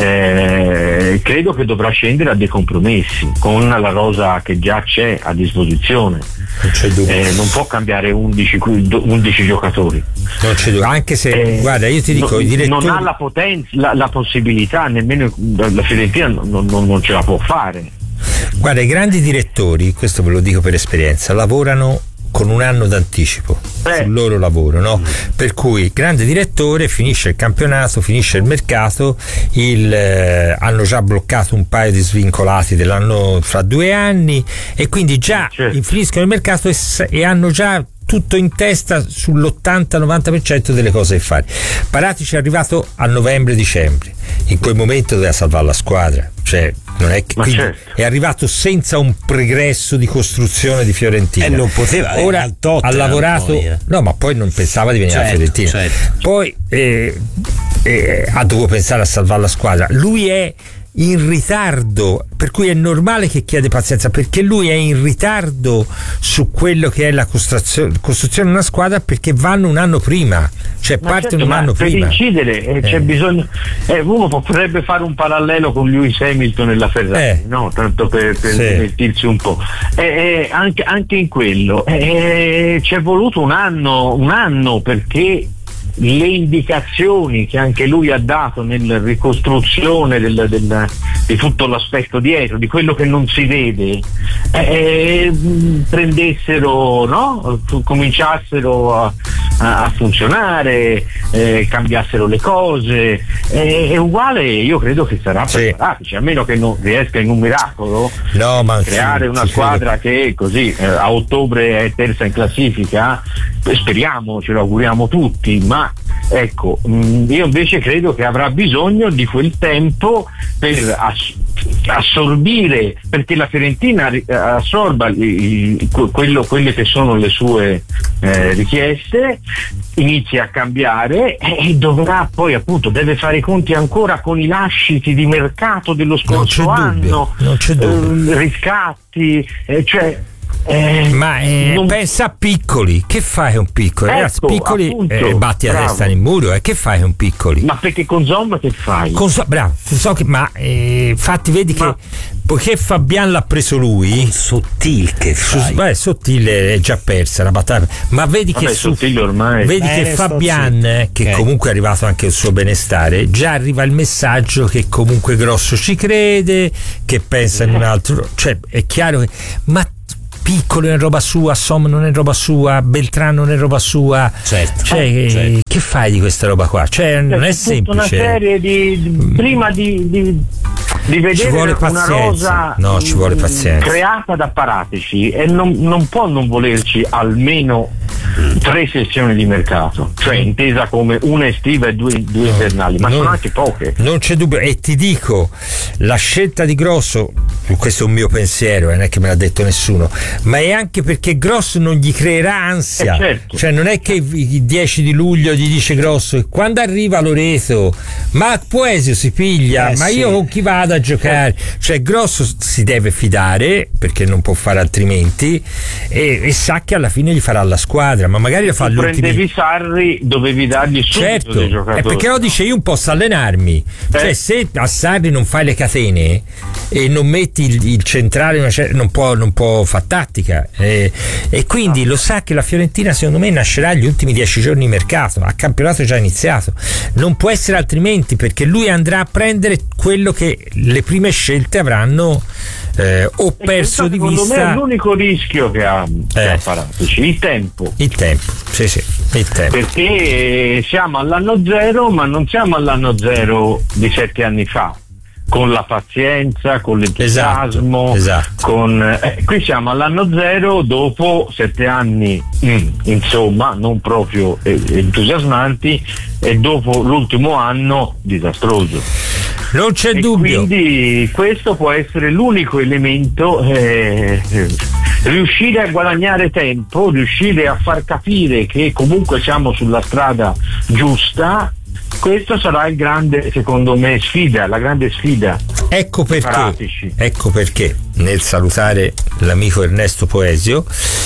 Eh, credo che dovrà scendere a dei compromessi con la rosa che già c'è a disposizione. Non c'è dubbio. Eh, non può cambiare undici, undici giocatori. Non c'è dubbio. Anche se eh, guarda, io ti dico, non, i direttori... non ha la potenza, la, la possibilità, nemmeno la Fiorentina non, non, non ce la può fare. Guarda, i grandi direttori, questo ve lo dico per esperienza, lavorano con un anno d'anticipo eh. sul loro lavoro, no? Per cui grande direttore, finisce il campionato, finisce il mercato, il, eh, hanno già bloccato un paio di svincolati dell'anno fra due anni e quindi già certo. finiscono il mercato e, e hanno già tutto in testa sull'ottanta novanta per cento delle cose da fare. Paratici è arrivato a novembre-dicembre, in quel momento doveva salvare la squadra, cioè non è che quindi certo. è arrivato senza un pregresso di costruzione di Fiorentina e eh, non poteva, ora ha lavorato poi, eh. no ma poi non pensava di venire certo, a Fiorentina certo. poi eh, eh, ha dovuto pensare a salvare la squadra. Lui è in ritardo, per cui è normale che chiede pazienza, perché lui è in ritardo su quello che è la costruzione, costruzione di una squadra, perché vanno un anno prima, cioè ma partono certo, un anno per prima. Per incidere eh, c'è eh. bisogno, eh, uno potrebbe fare un parallelo con Lewis Hamilton nella Ferrari, eh. no? Tanto per, per sì. divertirsi un po'. Eh, eh, anche, anche in quello eh, ci è voluto un anno, un anno perché le indicazioni che anche lui ha dato nella ricostruzione del, del, di tutto l'aspetto dietro, di quello che non si vede, eh, prendessero, no? cominciassero a, a, a funzionare, eh, cambiassero le cose. Eh, è uguale, io credo che sarà per sì. Paratici, a meno che non riesca in un miracolo no, ma creare una squadra credo. che così eh, a ottobre è terza in classifica, speriamo, ce lo auguriamo tutti, ma Ecco, mh, io invece credo che avrà bisogno di quel tempo per ass- assorbire, perché la Fiorentina assorba i, i, quello, quelle che sono le sue eh, richieste, inizia a cambiare e dovrà poi appunto deve fare i conti ancora con i lasciti di mercato dello scorso non c'è anno, dubbio, non c'è dubbio. Eh, riscatti, eh, cioè Eh, ma eh, non... pensa a Piccoli, che fai con Piccoli? Ecco, Ragazzi, Piccoli appunto, eh, batti la bravo. testa nel muro, eh, che fai con Piccoli? Ma perché con Zom che fai? Con so, bravo, so che, ma eh, infatti vedi ma... che poiché Fabian l'ha preso lui, Sottil che fai? Su, beh, Sottile è già persa la battaglia, ma vedi Vabbè, che su, ormai. vedi Bene, che Fabian, che okay. comunque è arrivato anche il suo benestare, già arriva il messaggio che comunque Grosso ci crede, che pensa in un altro, cioè è chiaro che ma Piccolo non è roba sua, Som non è roba sua, Beltrano non è roba sua, certo, cioè, certo. che fai di questa roba qua? Cioè, non C'è è tutta semplice. una serie di, di prima di, di, di vedere Ci vuole una pazienza. rosa No, ci vuole pazienza. creata da Paratici e non, non può non volerci almeno tre sessioni di mercato, cioè intesa come una estiva e due, due invernali, ma non, sono anche poche. Non c'è dubbio, e ti dico, la scelta di Grosso, questo è un mio pensiero, non è che me l'ha detto nessuno, ma è anche perché Grosso non gli creerà ansia, eh certo. Cioè non è che il dieci di luglio gli dice Grosso e quando arriva Loreto ma Poesio si piglia, eh, ma sì. io con chi vado a giocare? Cioè Grosso si deve fidare perché non può fare altrimenti e, e sa che alla fine gli farà la squadra, ma magari lo fa Tu all'ultimo. prendevi Sarri, dovevi dargli subito Certo, dei è giocatori. perché lo dice io posso allenarmi, Eh. cioè se a Sarri non fai le catene e non metti il, il centrale una cer- non può, non può fare tattica e, e quindi lo sa che la Fiorentina secondo me nascerà gli ultimi dieci giorni di mercato, a campionato già iniziato, non può essere altrimenti perché lui andrà a prendere quello che le prime scelte avranno eh, o perso di secondo vista. me è l'unico rischio che ha, che Eh. ha Paratici, il tempo. Il tempo, sì sì, il tempo. Perché siamo all'anno zero, ma non siamo all'anno zero di sette anni fa, con la pazienza, con l'entusiasmo, esatto, esatto. con eh, qui siamo all'anno zero dopo sette anni, mm, insomma, non proprio eh, entusiasmanti, e dopo l'ultimo anno disastroso. Non c'è e dubbio. Quindi questo può essere l'unico elemento. Eh, riuscire a guadagnare tempo, riuscire a far capire che comunque siamo sulla strada giusta, questo sarà il grande, secondo me, sfida, la grande sfida. Ecco perché, Paratici. ecco perché nel salutare l'amico Ernesto Poesio,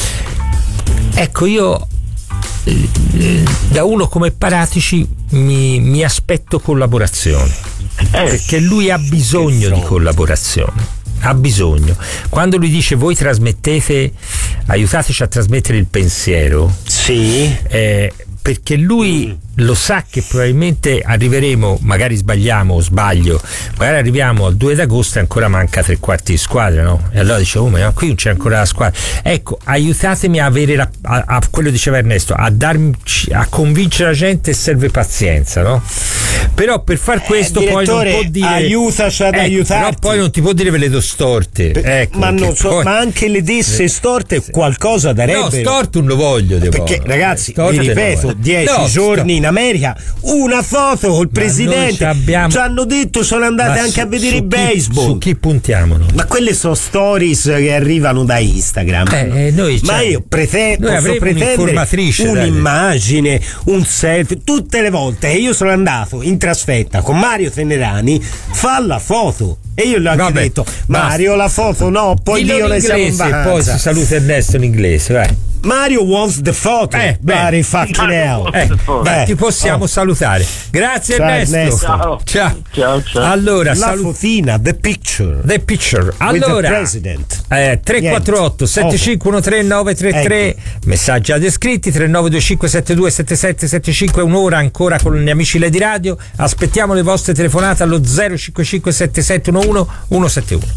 ecco io eh, da uno come Paratici mi, mi aspetto collaborazione, Eh, perché lui ha bisogno di collaborazione. Ha bisogno. Quando lui dice voi trasmettete, aiutateci a trasmettere il pensiero, sì, eh, perché lui lo sa che probabilmente arriveremo, magari sbagliamo o sbaglio, magari arriviamo al due d'agosto e ancora manca tre quarti di squadra, no? E allora dice, oh ma qui non c'è ancora la squadra. Ecco, aiutatemi a avere la, a, a quello diceva Ernesto, a darmi, a convincere la gente, serve pazienza, no? Però per far questo eh, poi non può dire aiutaci ad ecco, aiutarti. però poi non ti può dire ve le do storte, ecco, ma, non so, poi, ma anche le desse storte qualcosa darebbero. no, storte non lo voglio, devo. Perché ragazzi, Storte vi ripeto, no, dieci no, giorni sto- in America, una foto col Ma presidente, noi abbiamo- ci hanno detto sono andate Ma anche su- a vedere su il chi- baseball. Su chi puntiamo noi? Ma quelle sono stories che arrivano da Instagram. Eh, eh, noi, ma cioè, io prete- noi posso avremo pretendere un'informatrice, dai. un'immagine, un selfie. Tutte le volte che io sono andato in trasferta con Mario Tenerani, fa la foto. E io gli ho anche Vabbè, detto, basta. Mario, la foto no, poi Dillo io in ne siamo in inglese, vacanza. poi si saluta Ernesto in inglese, vai. Mario wants the photo. Eh, beh. Bloody fucking hell. Eh, Beh, ti possiamo oh. salutare. Grazie Ciao, Ernesto. Ernesto. Ciao. Ciao. Ciao, ciao. Allora, La salu- fotina, the picture. The picture. With the Allora, president. eh, tre quattro otto sette cinque uno tre nove tre tre, Ecco. messaggi ad iscritti tre nove due cinque sette due sette sette sette cinque, un'ora ancora con gli amici Lady Radio. Aspettiamo le vostre telefonate allo zero cinque cinque sette sette uno uno uno sette uno.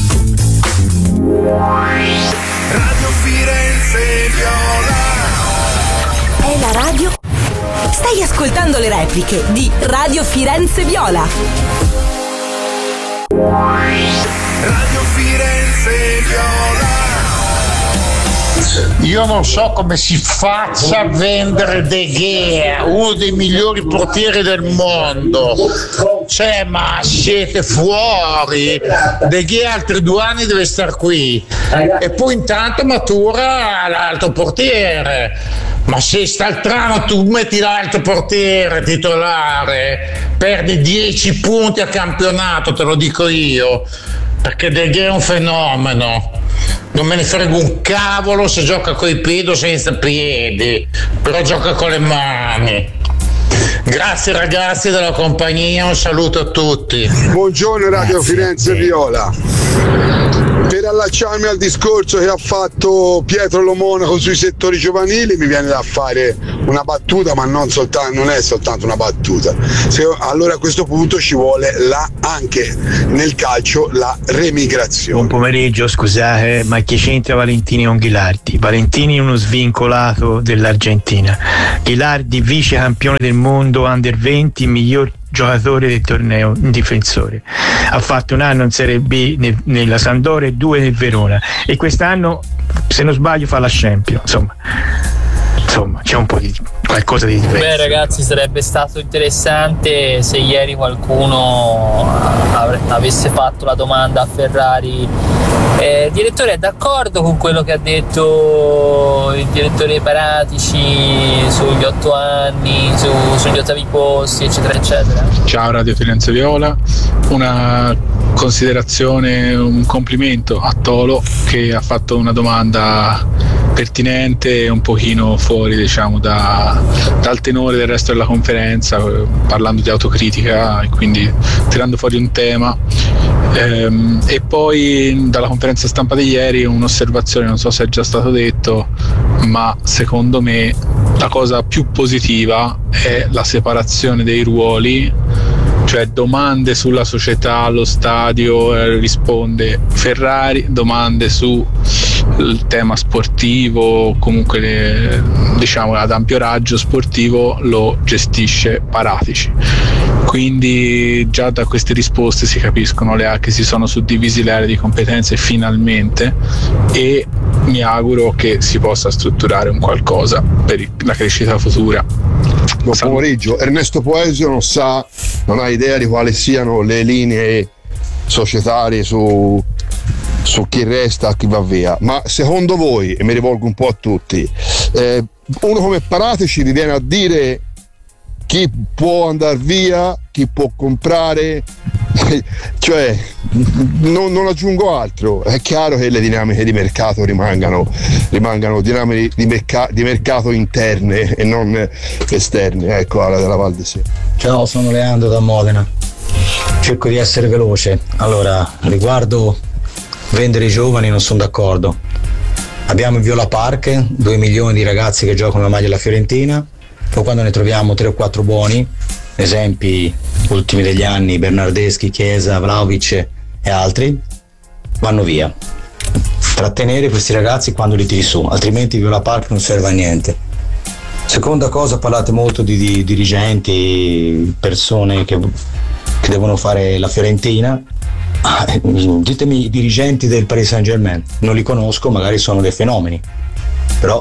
Radio Firenze Viola. È la radio? Stai ascoltando le repliche di Radio Firenze Viola. Radio Firenze Viola. Io non so come si faccia a vendere De Gea, uno dei migliori portieri del mondo. Cioè, ma siete fuori? De Gea altri due anni deve star qui e poi intanto matura l'altro portiere. Ma se sta il trano tu metti l'altro portiere titolare, perdi dieci punti a campionato, te lo dico io, perché De Gea è un fenomeno. Non me ne frega un cavolo se gioca coi piedi o senza piedi, però gioca con le mani. Grazie ragazzi della compagnia, un saluto a tutti. Buongiorno Radio Grazie Firenze Viola. Per allacciarmi al discorso che ha fatto Pietro Lo Monaco sui settori giovanili, mi viene da fare una battuta, ma non, soltanto, non è soltanto una battuta. Se, allora a questo punto ci vuole la, anche nel calcio la remigrazione. Buon pomeriggio, scusate, ma che c'entra Valentini con Ghilardi? Valentini è uno svincolato dell'Argentina. Ghilardi vice campione del mondo under venti, miglior giocatore del torneo, un difensore. Ha fatto un anno in Serie B nel, nella Sampdoria e due nel Verona, e quest'anno, se non sbaglio, fa la Champions. Insomma, insomma c'è un po' di qualcosa di diverso. Beh ragazzi, sarebbe stato interessante se ieri qualcuno avre- avesse fatto la domanda a Ferrari. Eh, il direttore è d'accordo con quello che ha detto il direttore Paratici sugli otto anni, su, sugli ottavi posti, eccetera eccetera? Ciao Radio Firenze Viola, una considerazione, un complimento a Tolo che ha fatto una domanda pertinente e un pochino fuori, diciamo, da, dal tenore del resto della conferenza, parlando di autocritica e quindi tirando fuori un tema. Ehm, e poi dalla conferenza stampa di ieri un'osservazione, non so se è già stato detto, ma secondo me la cosa più positiva è la separazione dei ruoli, cioè domande sulla società, allo stadio eh, risponde Ferrari, domande sul tema sportivo, comunque le, diciamo ad ampio raggio sportivo, lo gestisce Paratici. Quindi già da queste risposte si capiscono le A che si sono suddivisi le aree di competenze finalmente, e mi auguro che si possa strutturare un qualcosa per la crescita futura. Buon pomeriggio. Ernesto Poesio non sa, non ha idea di quali siano le linee societarie su, su chi resta, chi va via, ma secondo voi, e mi rivolgo un po' a tutti, eh, uno come Paratici vi viene a dire chi può andare via, chi può comprare, cioè non, non aggiungo altro. È chiaro che le dinamiche di mercato rimangano, rimangano dinamiche di, merca, di mercato interne e non esterne. Ecco, alla della Val di Sé. Ciao, sono Leandro da Modena. Cerco di essere veloce. Allora, riguardo vendere i giovani non sono d'accordo. Abbiamo in Viola Park due milioni di ragazzi che giocano la maglia della Fiorentina, poi quando ne troviamo tre o quattro buoni, esempi ultimi degli anni, Bernardeschi, Chiesa, Vlahovic e altri, vanno via. Trattenere questi ragazzi quando li tiri su, altrimenti Viola Park non serve a niente. Seconda cosa, parlate molto di, di dirigenti, persone che, che devono fare la Fiorentina. Ah, ditemi i dirigenti del Paris Saint-Germain, non li conosco, magari sono dei fenomeni, però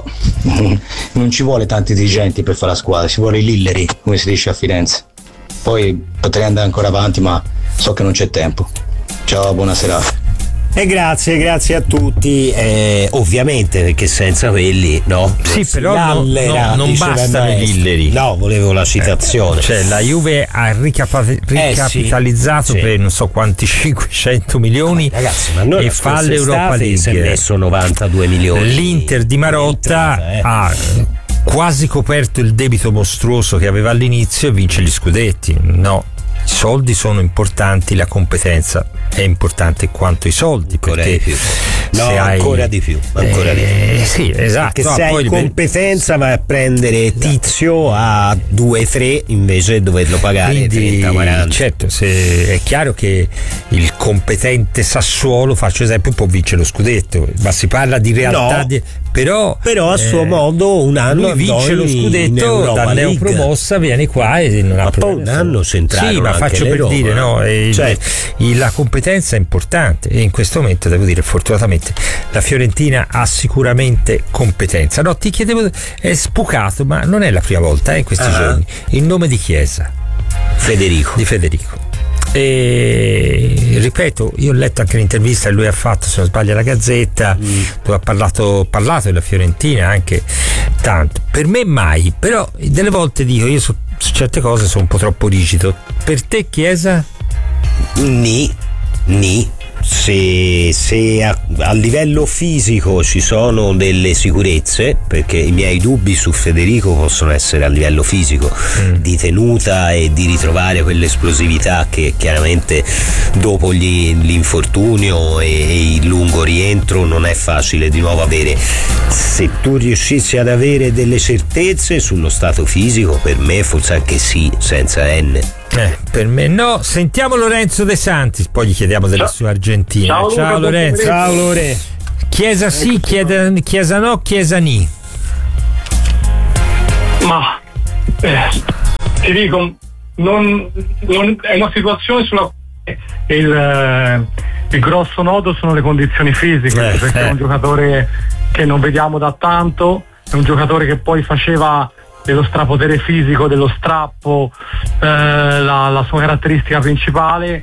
non ci vuole tanti dirigenti per fare la squadra, ci vuole i Lilleri, come si dice a Firenze. Poi potrei andare ancora avanti, ma so che non c'è tempo. Ciao, buona serata. E grazie, grazie a tutti, eh, ovviamente, perché senza quelli no. Sì, però allera, no, non bastano i Lilleri. No, volevo la citazione. Eh, cioè la Juve ha ricapa- ricapitalizzato eh sì, per sì. non so quanti cinquecento milioni, ragazzi, ma noi e fa l'Europa League. Si è messo novantadue milioni. L'Inter di Marotta eh. ha quasi coperto il debito mostruoso che aveva all'inizio e vince gli scudetti. No, i soldi sono importanti, la competenza è importante quanto i soldi, ancora perché di più. No, se ancora hai, di più ancora eh, di più. Sì, esatto. Perché no, se poi hai competenza vai a prendere Tizio a due tre invece di doverlo pagare quindi, trenta quaranta. Certo, se è chiaro che il competente Sassuolo, faccio esempio, può vincere lo scudetto, ma si parla di realtà no, di, però, però a suo eh, modo un anno lui vince lo scudetto da neopromossa, viene qua e non ha poi un anno c'entrarono. Sì, ma faccio per Roma, dire, no, e cioè, il, la competenza è importante e in questo momento devo dire fortunatamente la Fiorentina ha sicuramente competenza. No, ti chiedevo, è spucato, ma non è la prima volta eh, in questi ah. giorni, il nome di Chiesa. Federico. Di Federico. E ripeto, io ho letto anche l'intervista che lui ha fatto, se non sbaglio, alla Gazzetta, mm. dove ha parlato, parlato della Fiorentina anche tanto. Per me mai, però delle volte dico, io su, su certe cose sono un po' troppo rigido. Per te Chiesa? Ni, ni. Se, se a, a livello fisico ci sono delle sicurezze, perché i miei dubbi su Federico possono essere a livello fisico, mm. di tenuta e di ritrovare quell'esplosività che chiaramente dopo gli, l'infortunio e, e il lungo rientro non è facile di nuovo avere. Se tu riuscissi ad avere delle certezze sullo stato fisico, per me forse anche sì, senza N. Eh, per me no. Sentiamo Lorenzo De Santis, poi gli chiediamo della sua Argentina. Ciao, ciao Luca, Lorenzo. Ciao Lore. Chiesa sì, chiesa, chiesa no, Chiesa ni. Ma eh, ti dico, non, non, è una situazione sulla quale il, eh, il grosso nodo sono le condizioni fisiche, eh, perché eh. è un giocatore che non vediamo da tanto, è un giocatore che poi faceva dello strapotere fisico, dello strappo, eh, la, la sua caratteristica principale,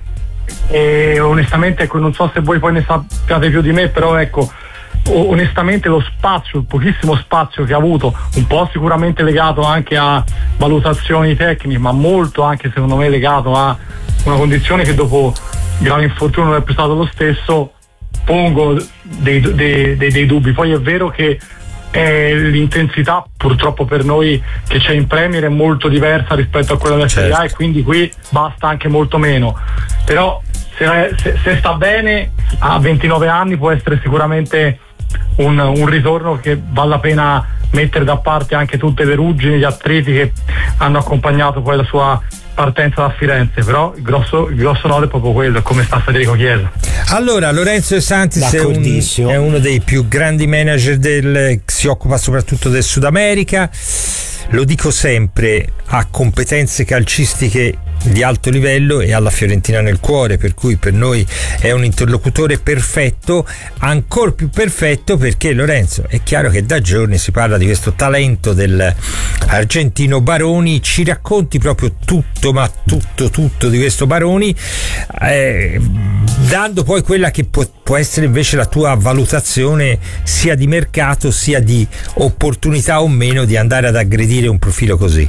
e onestamente ecco, non so se voi poi ne sappiate più di me, però ecco, onestamente lo spazio, il pochissimo spazio che ha avuto, un po' sicuramente legato anche a valutazioni tecniche, ma molto anche secondo me legato a una condizione che dopo grave infortunio non è più stato lo stesso, pongo dei, dei, dei, dei dubbi. Poi è vero che Eh, l'intensità purtroppo per noi che c'è in Premier è molto diversa rispetto a quella della Serie A, e quindi qui basta anche molto meno, però se, se, se sta bene a ventinove anni può essere sicuramente un, un ritorno che vale la pena mettere da parte anche tutte le ruggini, gli attriti che hanno accompagnato poi la sua partenza da Firenze, però il grosso, il grosso nodo è proprio quello, come sta Federico Chiesa. Allora, Lorenzo De Santis è, un, è uno dei più grandi manager del, si occupa soprattutto del Sud America, lo dico sempre, ha competenze calcistiche di alto livello e alla Fiorentina nel cuore, per cui per noi è un interlocutore perfetto, ancor più perfetto perché Lorenzo, è chiaro che da giorni si parla di questo talento del argentino Baroni. Ci racconti proprio tutto, ma tutto tutto di questo Baroni, eh, dando poi quella che può, può essere invece la tua valutazione sia di mercato sia di opportunità o meno di andare ad aggredire un profilo così.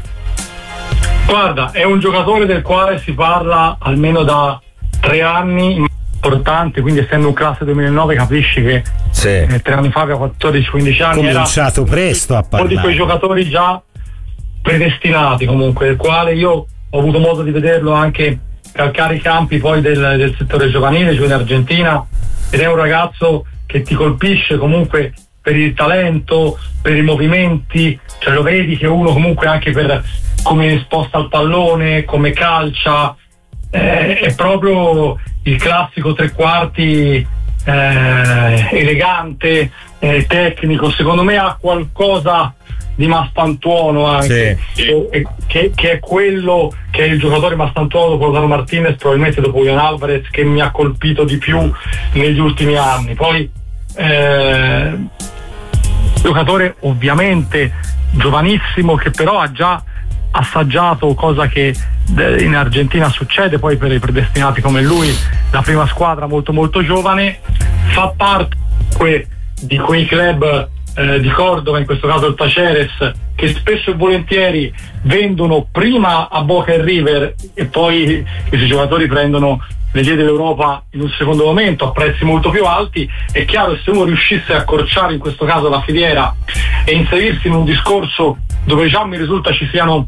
Guarda, è un giocatore del quale si parla almeno da tre anni, importante, quindi essendo un classe duemilanove capisci che sì. eh, tre anni fa, aveva quattordici quindici anni, era cominciato presto a parlare. Uno di quei giocatori già predestinati comunque, del quale io ho avuto modo di vederlo anche calcare i campi poi del, del settore giovanile, giù in Argentina, ed è un ragazzo che ti colpisce comunque per il talento, per i movimenti, cioè lo vedi che uno comunque anche per come sposta il pallone, come calcia, eh, è proprio il classico tre quarti eh, elegante, eh, tecnico, secondo me ha qualcosa di Maspantuono anche, sì. e, che, che è quello che è il giocatore Maspantuono dopo Lautaro Martinez, probabilmente dopo Julián Álvarez, che mi ha colpito di più negli ultimi anni. Poi eh, giocatore ovviamente giovanissimo, che però ha già assaggiato, cosa che in Argentina succede poi per i predestinati come lui, la prima squadra molto molto giovane, fa parte que, di quei club eh, di Cordova, in questo caso il Taceres, che spesso e volentieri vendono prima a Boca e River e poi questi giocatori prendono le vie dell'Europa in un secondo momento a prezzi molto più alti. È chiaro che se uno riuscisse a accorciare in questo caso la filiera e inserirsi in un discorso dove già mi risulta ci siano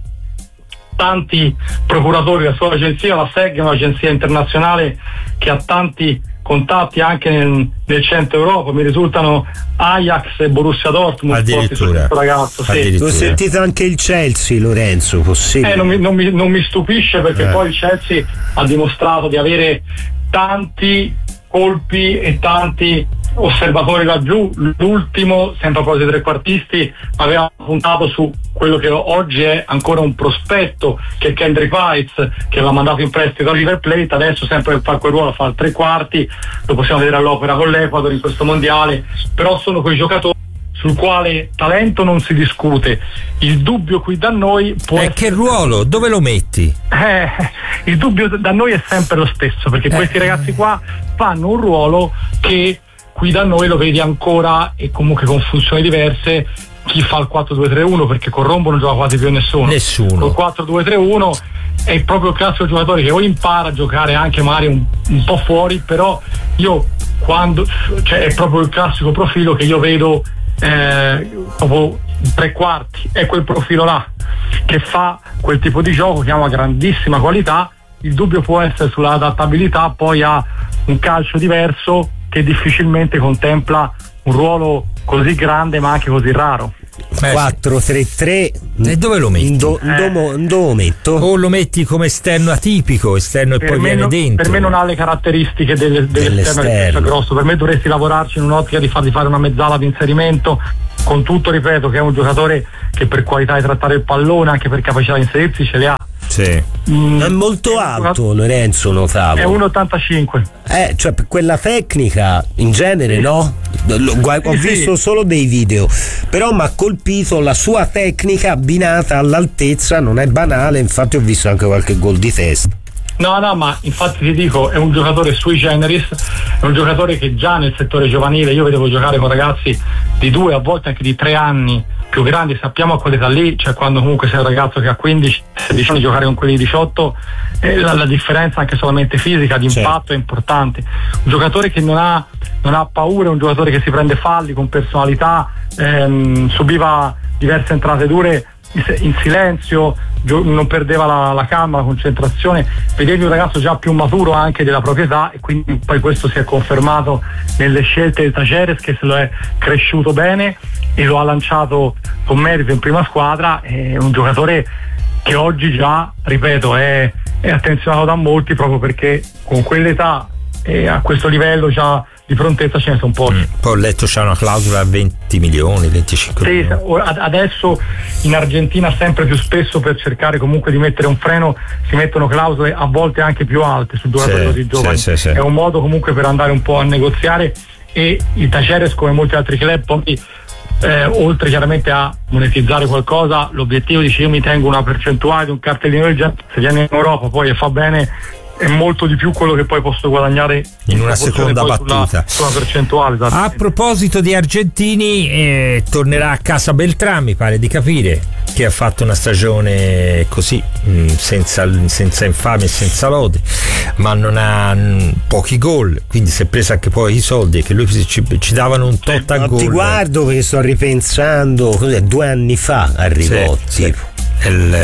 tanti procuratori, la sua agenzia, la S E G, è un'agenzia internazionale che ha tanti contatti anche nel, nel centro Europa, mi risultano Ajax e Borussia Dortmund, addirittura, ragazzo, sì. L'ho sentito anche il Chelsea, Lorenzo, possibile? Eh, non, mi, non, mi, non mi stupisce perché eh. poi il Chelsea ha dimostrato di avere tanti colpi e tanti osservatori laggiù, l'ultimo, sempre a proposito dei trequartisti, aveva puntato su quello che oggi è ancora un prospetto, che è Kendrick Weitz, che l'ha mandato in prestito a River Plate, adesso sempre per fare quel ruolo fa il tre quarti, lo possiamo vedere all'opera con l'Ecuador in questo mondiale, però sono quei giocatori sul quale talento non si discute. Il dubbio qui da noi può eh, che ruolo? Dove lo metti? Eh, il dubbio da noi è sempre lo stesso, perché eh. questi ragazzi qua fanno un ruolo che qui da noi lo vedi ancora, e comunque con funzioni diverse, chi fa il quattro due tre uno, perché con Rombo non gioca quasi più nessuno. Nessuno. Col quattro due tre uno è proprio il classico giocatore che o impara a giocare anche magari un, un po' fuori, però io quando, cioè è proprio il classico profilo che io vedo eh, proprio tre quarti, è quel profilo là che fa quel tipo di gioco che ha una grandissima qualità. Il dubbio può essere sulla adattabilità poi a un calcio diverso che difficilmente contempla un ruolo così grande ma anche così raro. quattro tre tre e dove lo metti? Do, eh. do, do metto? O lo metti come esterno atipico, esterno e per poi viene non, dentro? Per me non ha le caratteristiche delle, dell'esterno, dell'esterno grosso. Per me dovresti lavorarci in un'ottica di fargli fare una mezzala di inserimento, con tutto, ripeto, che è un giocatore che per qualità di trattare il pallone, anche per capacità di inserirsi, ce le ha. Sì. Mm, è molto alto Lorenzo, notavo. È uno virgola ottantacinque. Eh, cioè per quella tecnica in genere no? Ho sì, visto sì. solo dei video, però mi ha colpito la sua tecnica abbinata all'altezza, non è banale, infatti ho visto anche qualche gol di testa. No, no, ma infatti ti dico, è un giocatore sui generis, è un giocatore che già nel settore giovanile, io vedevo giocare con ragazzi di due, a volte anche di tre anni più grandi, sappiamo a quell'età lì, cioè quando comunque sei un ragazzo che ha quindici sedici anni, giocare con quelli di diciotto, eh, la, la differenza anche solamente fisica, di impatto, è importante. Un giocatore che non ha, non ha paura, un giocatore che si prende falli con personalità, ehm, subiva diverse entrate dure in silenzio, non perdeva la, la calma, la concentrazione. Vedevi un ragazzo già più maturo anche della proprietà, e quindi poi questo si è confermato nelle scelte del Tajeres, che se lo è cresciuto bene e lo ha lanciato con merito in prima squadra. È un giocatore che oggi già, ripeto, è, è attenzionato da molti, proprio perché con quell'età e a questo livello già di prontezza ce ne sono pochi. Mm. Poi ho letto c'è una clausola a venti milioni, venticinque sì, milioni. Adesso in Argentina sempre più spesso, per cercare comunque di mettere un freno, si mettono clausole a volte anche più alte su giocatori sì, così giovani. Sì, sì, sì. È un modo comunque per andare un po' a negoziare, e il Tajeres, come molti altri club, poi eh, oltre chiaramente a monetizzare qualcosa, l'obiettivo dice: io mi tengo una percentuale di un cartellino del genere, se viene in Europa poi e fa bene è molto di più quello che poi posso guadagnare in una seconda battuta sulla, sulla percentuale. A proposito di argentini, eh, tornerà a casa Beltrán, mi pare di capire, che ha fatto una stagione così mh, senza, senza infamia e senza lode, ma non ha mh, pochi gol, quindi si è preso anche poi i soldi che lui ci, ci davano un tot a gol. Ti guardo perché sto ripensando, cos'è, due anni fa arrivò, sì, tipo. Sì. Il,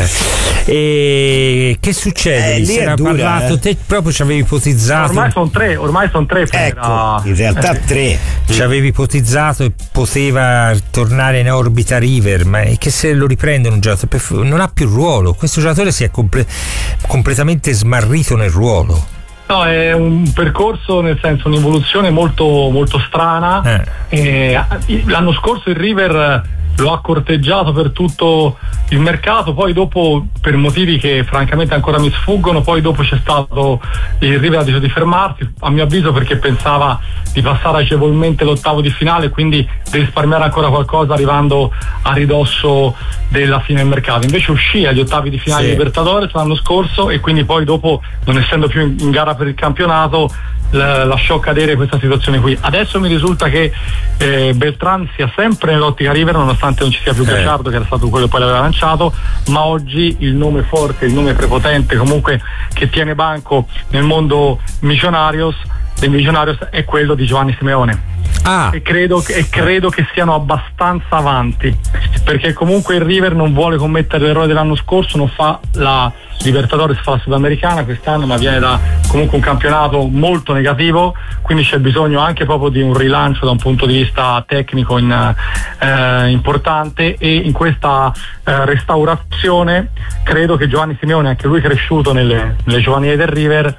e che succede? Eh, si era dura, parlato, eh. te proprio ci avevi ipotizzato. Ormai sono tre, ormai sono tre. Ecco, era... in realtà tre. Ci avevi ipotizzato e poteva tornare in orbita River, ma è che se lo riprende un giocatore non ha più ruolo. Questo giocatore si è comple- completamente smarrito nel ruolo. No, è un percorso, nel senso, un'evoluzione molto molto strana. Eh. E l'anno scorso il River lo ha corteggiato per tutto il mercato, poi dopo, per motivi che francamente ancora mi sfuggono, poi dopo c'è stato, il River ha deciso di fermarsi, a mio avviso perché pensava di passare agevolmente l'ottavo di finale, quindi di risparmiare ancora qualcosa arrivando a ridosso della fine del mercato. Invece uscì agli ottavi di finale, sì, di Libertadores l'anno scorso, e quindi poi dopo, non essendo più in, in gara per il campionato, lasciò cadere questa situazione qui. Adesso mi risulta che eh, Beltrán sia sempre nell'ottica River, nonostante non ci sia più Gallardo, eh. che era stato quello che poi l'aveva lanciato, ma oggi il nome forte, il nome prepotente comunque che tiene banco nel mondo Millonarios, dei Millonarios, è quello di Giovanni Simeone. Ah. E credo, e credo che siano abbastanza avanti, perché comunque il River non vuole commettere l'errore dell'anno scorso, non fa la Libertadores, fa la Sudamericana quest'anno, ma viene da comunque un campionato molto negativo, quindi c'è bisogno anche proprio di un rilancio da un punto di vista tecnico in, eh, importante, e in questa eh, restaurazione credo che Giovanni Simeone, anche lui cresciuto nelle, nelle giovanili del River,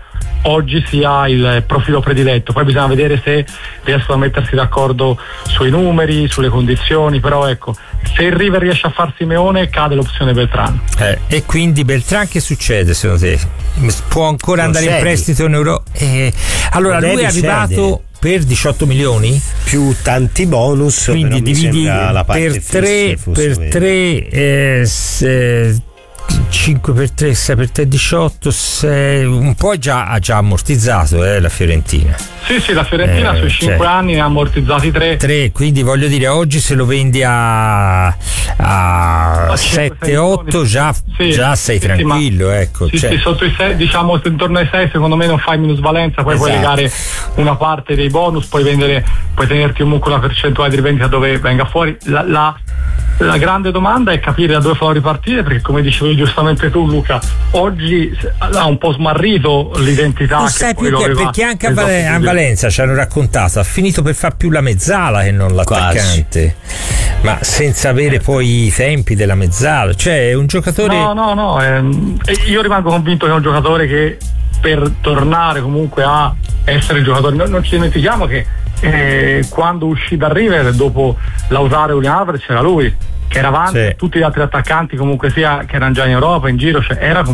oggi sia il profilo prediletto. Poi bisogna vedere se riescono a mettersi d'accordo sui numeri, sulle condizioni, però ecco, se il River riesce a far Simeone cade l'opzione Beltrán. Eh, e quindi Beltrán che succede secondo te? Può ancora Non andare cedi. in prestito in Euro? Eh, allora Non lui è devi arrivato cedere. per diciotto milioni più tanti bonus, quindi però mi dividi sembra la parte per fissa tre fosse per meno. tre eh, se- cinque per tre, sei per tre, diciotto, sei, un po' già, ha già ammortizzato eh, la Fiorentina. Sì, sì, la Fiorentina Eh, sui cinque cioè, anni ne ha ammortizzati tre. tre, quindi voglio dire, oggi se lo vendi a, a sette otto già, Sì, già sei sì, sì, tranquillo, ma- ecco. Sì, cioè. sì, sotto i sei, diciamo intorno ai sei, secondo me non fai minusvalenza, poi puoi Esatto. legare una parte dei bonus, puoi vendere, puoi tenerti comunque una percentuale di rivendita dove venga fuori. La, la, la grande domanda è capire da dove farò ripartire, perché come dicevi giustamente tu, Luca, oggi ha un po' smarrito l'identità. Non che sai poi più lo che, aveva- perché anche a, esatto, Valen- a sì. Valenza ci hanno raccontato, ha finito per far più la mezzala che non l'attaccante, ma senza avere poi i tempi della mezzala, cioè è un giocatore. No, no, no, ehm, e io rimango convinto che è un giocatore che per tornare comunque a essere giocatore, non, non ci dimentichiamo che eh, quando uscì da River dopo Lautaro e Julian Alvarez c'era lui che era avanti, Sì. tutti gli altri attaccanti comunque sia che erano già in Europa, in giro, cioè era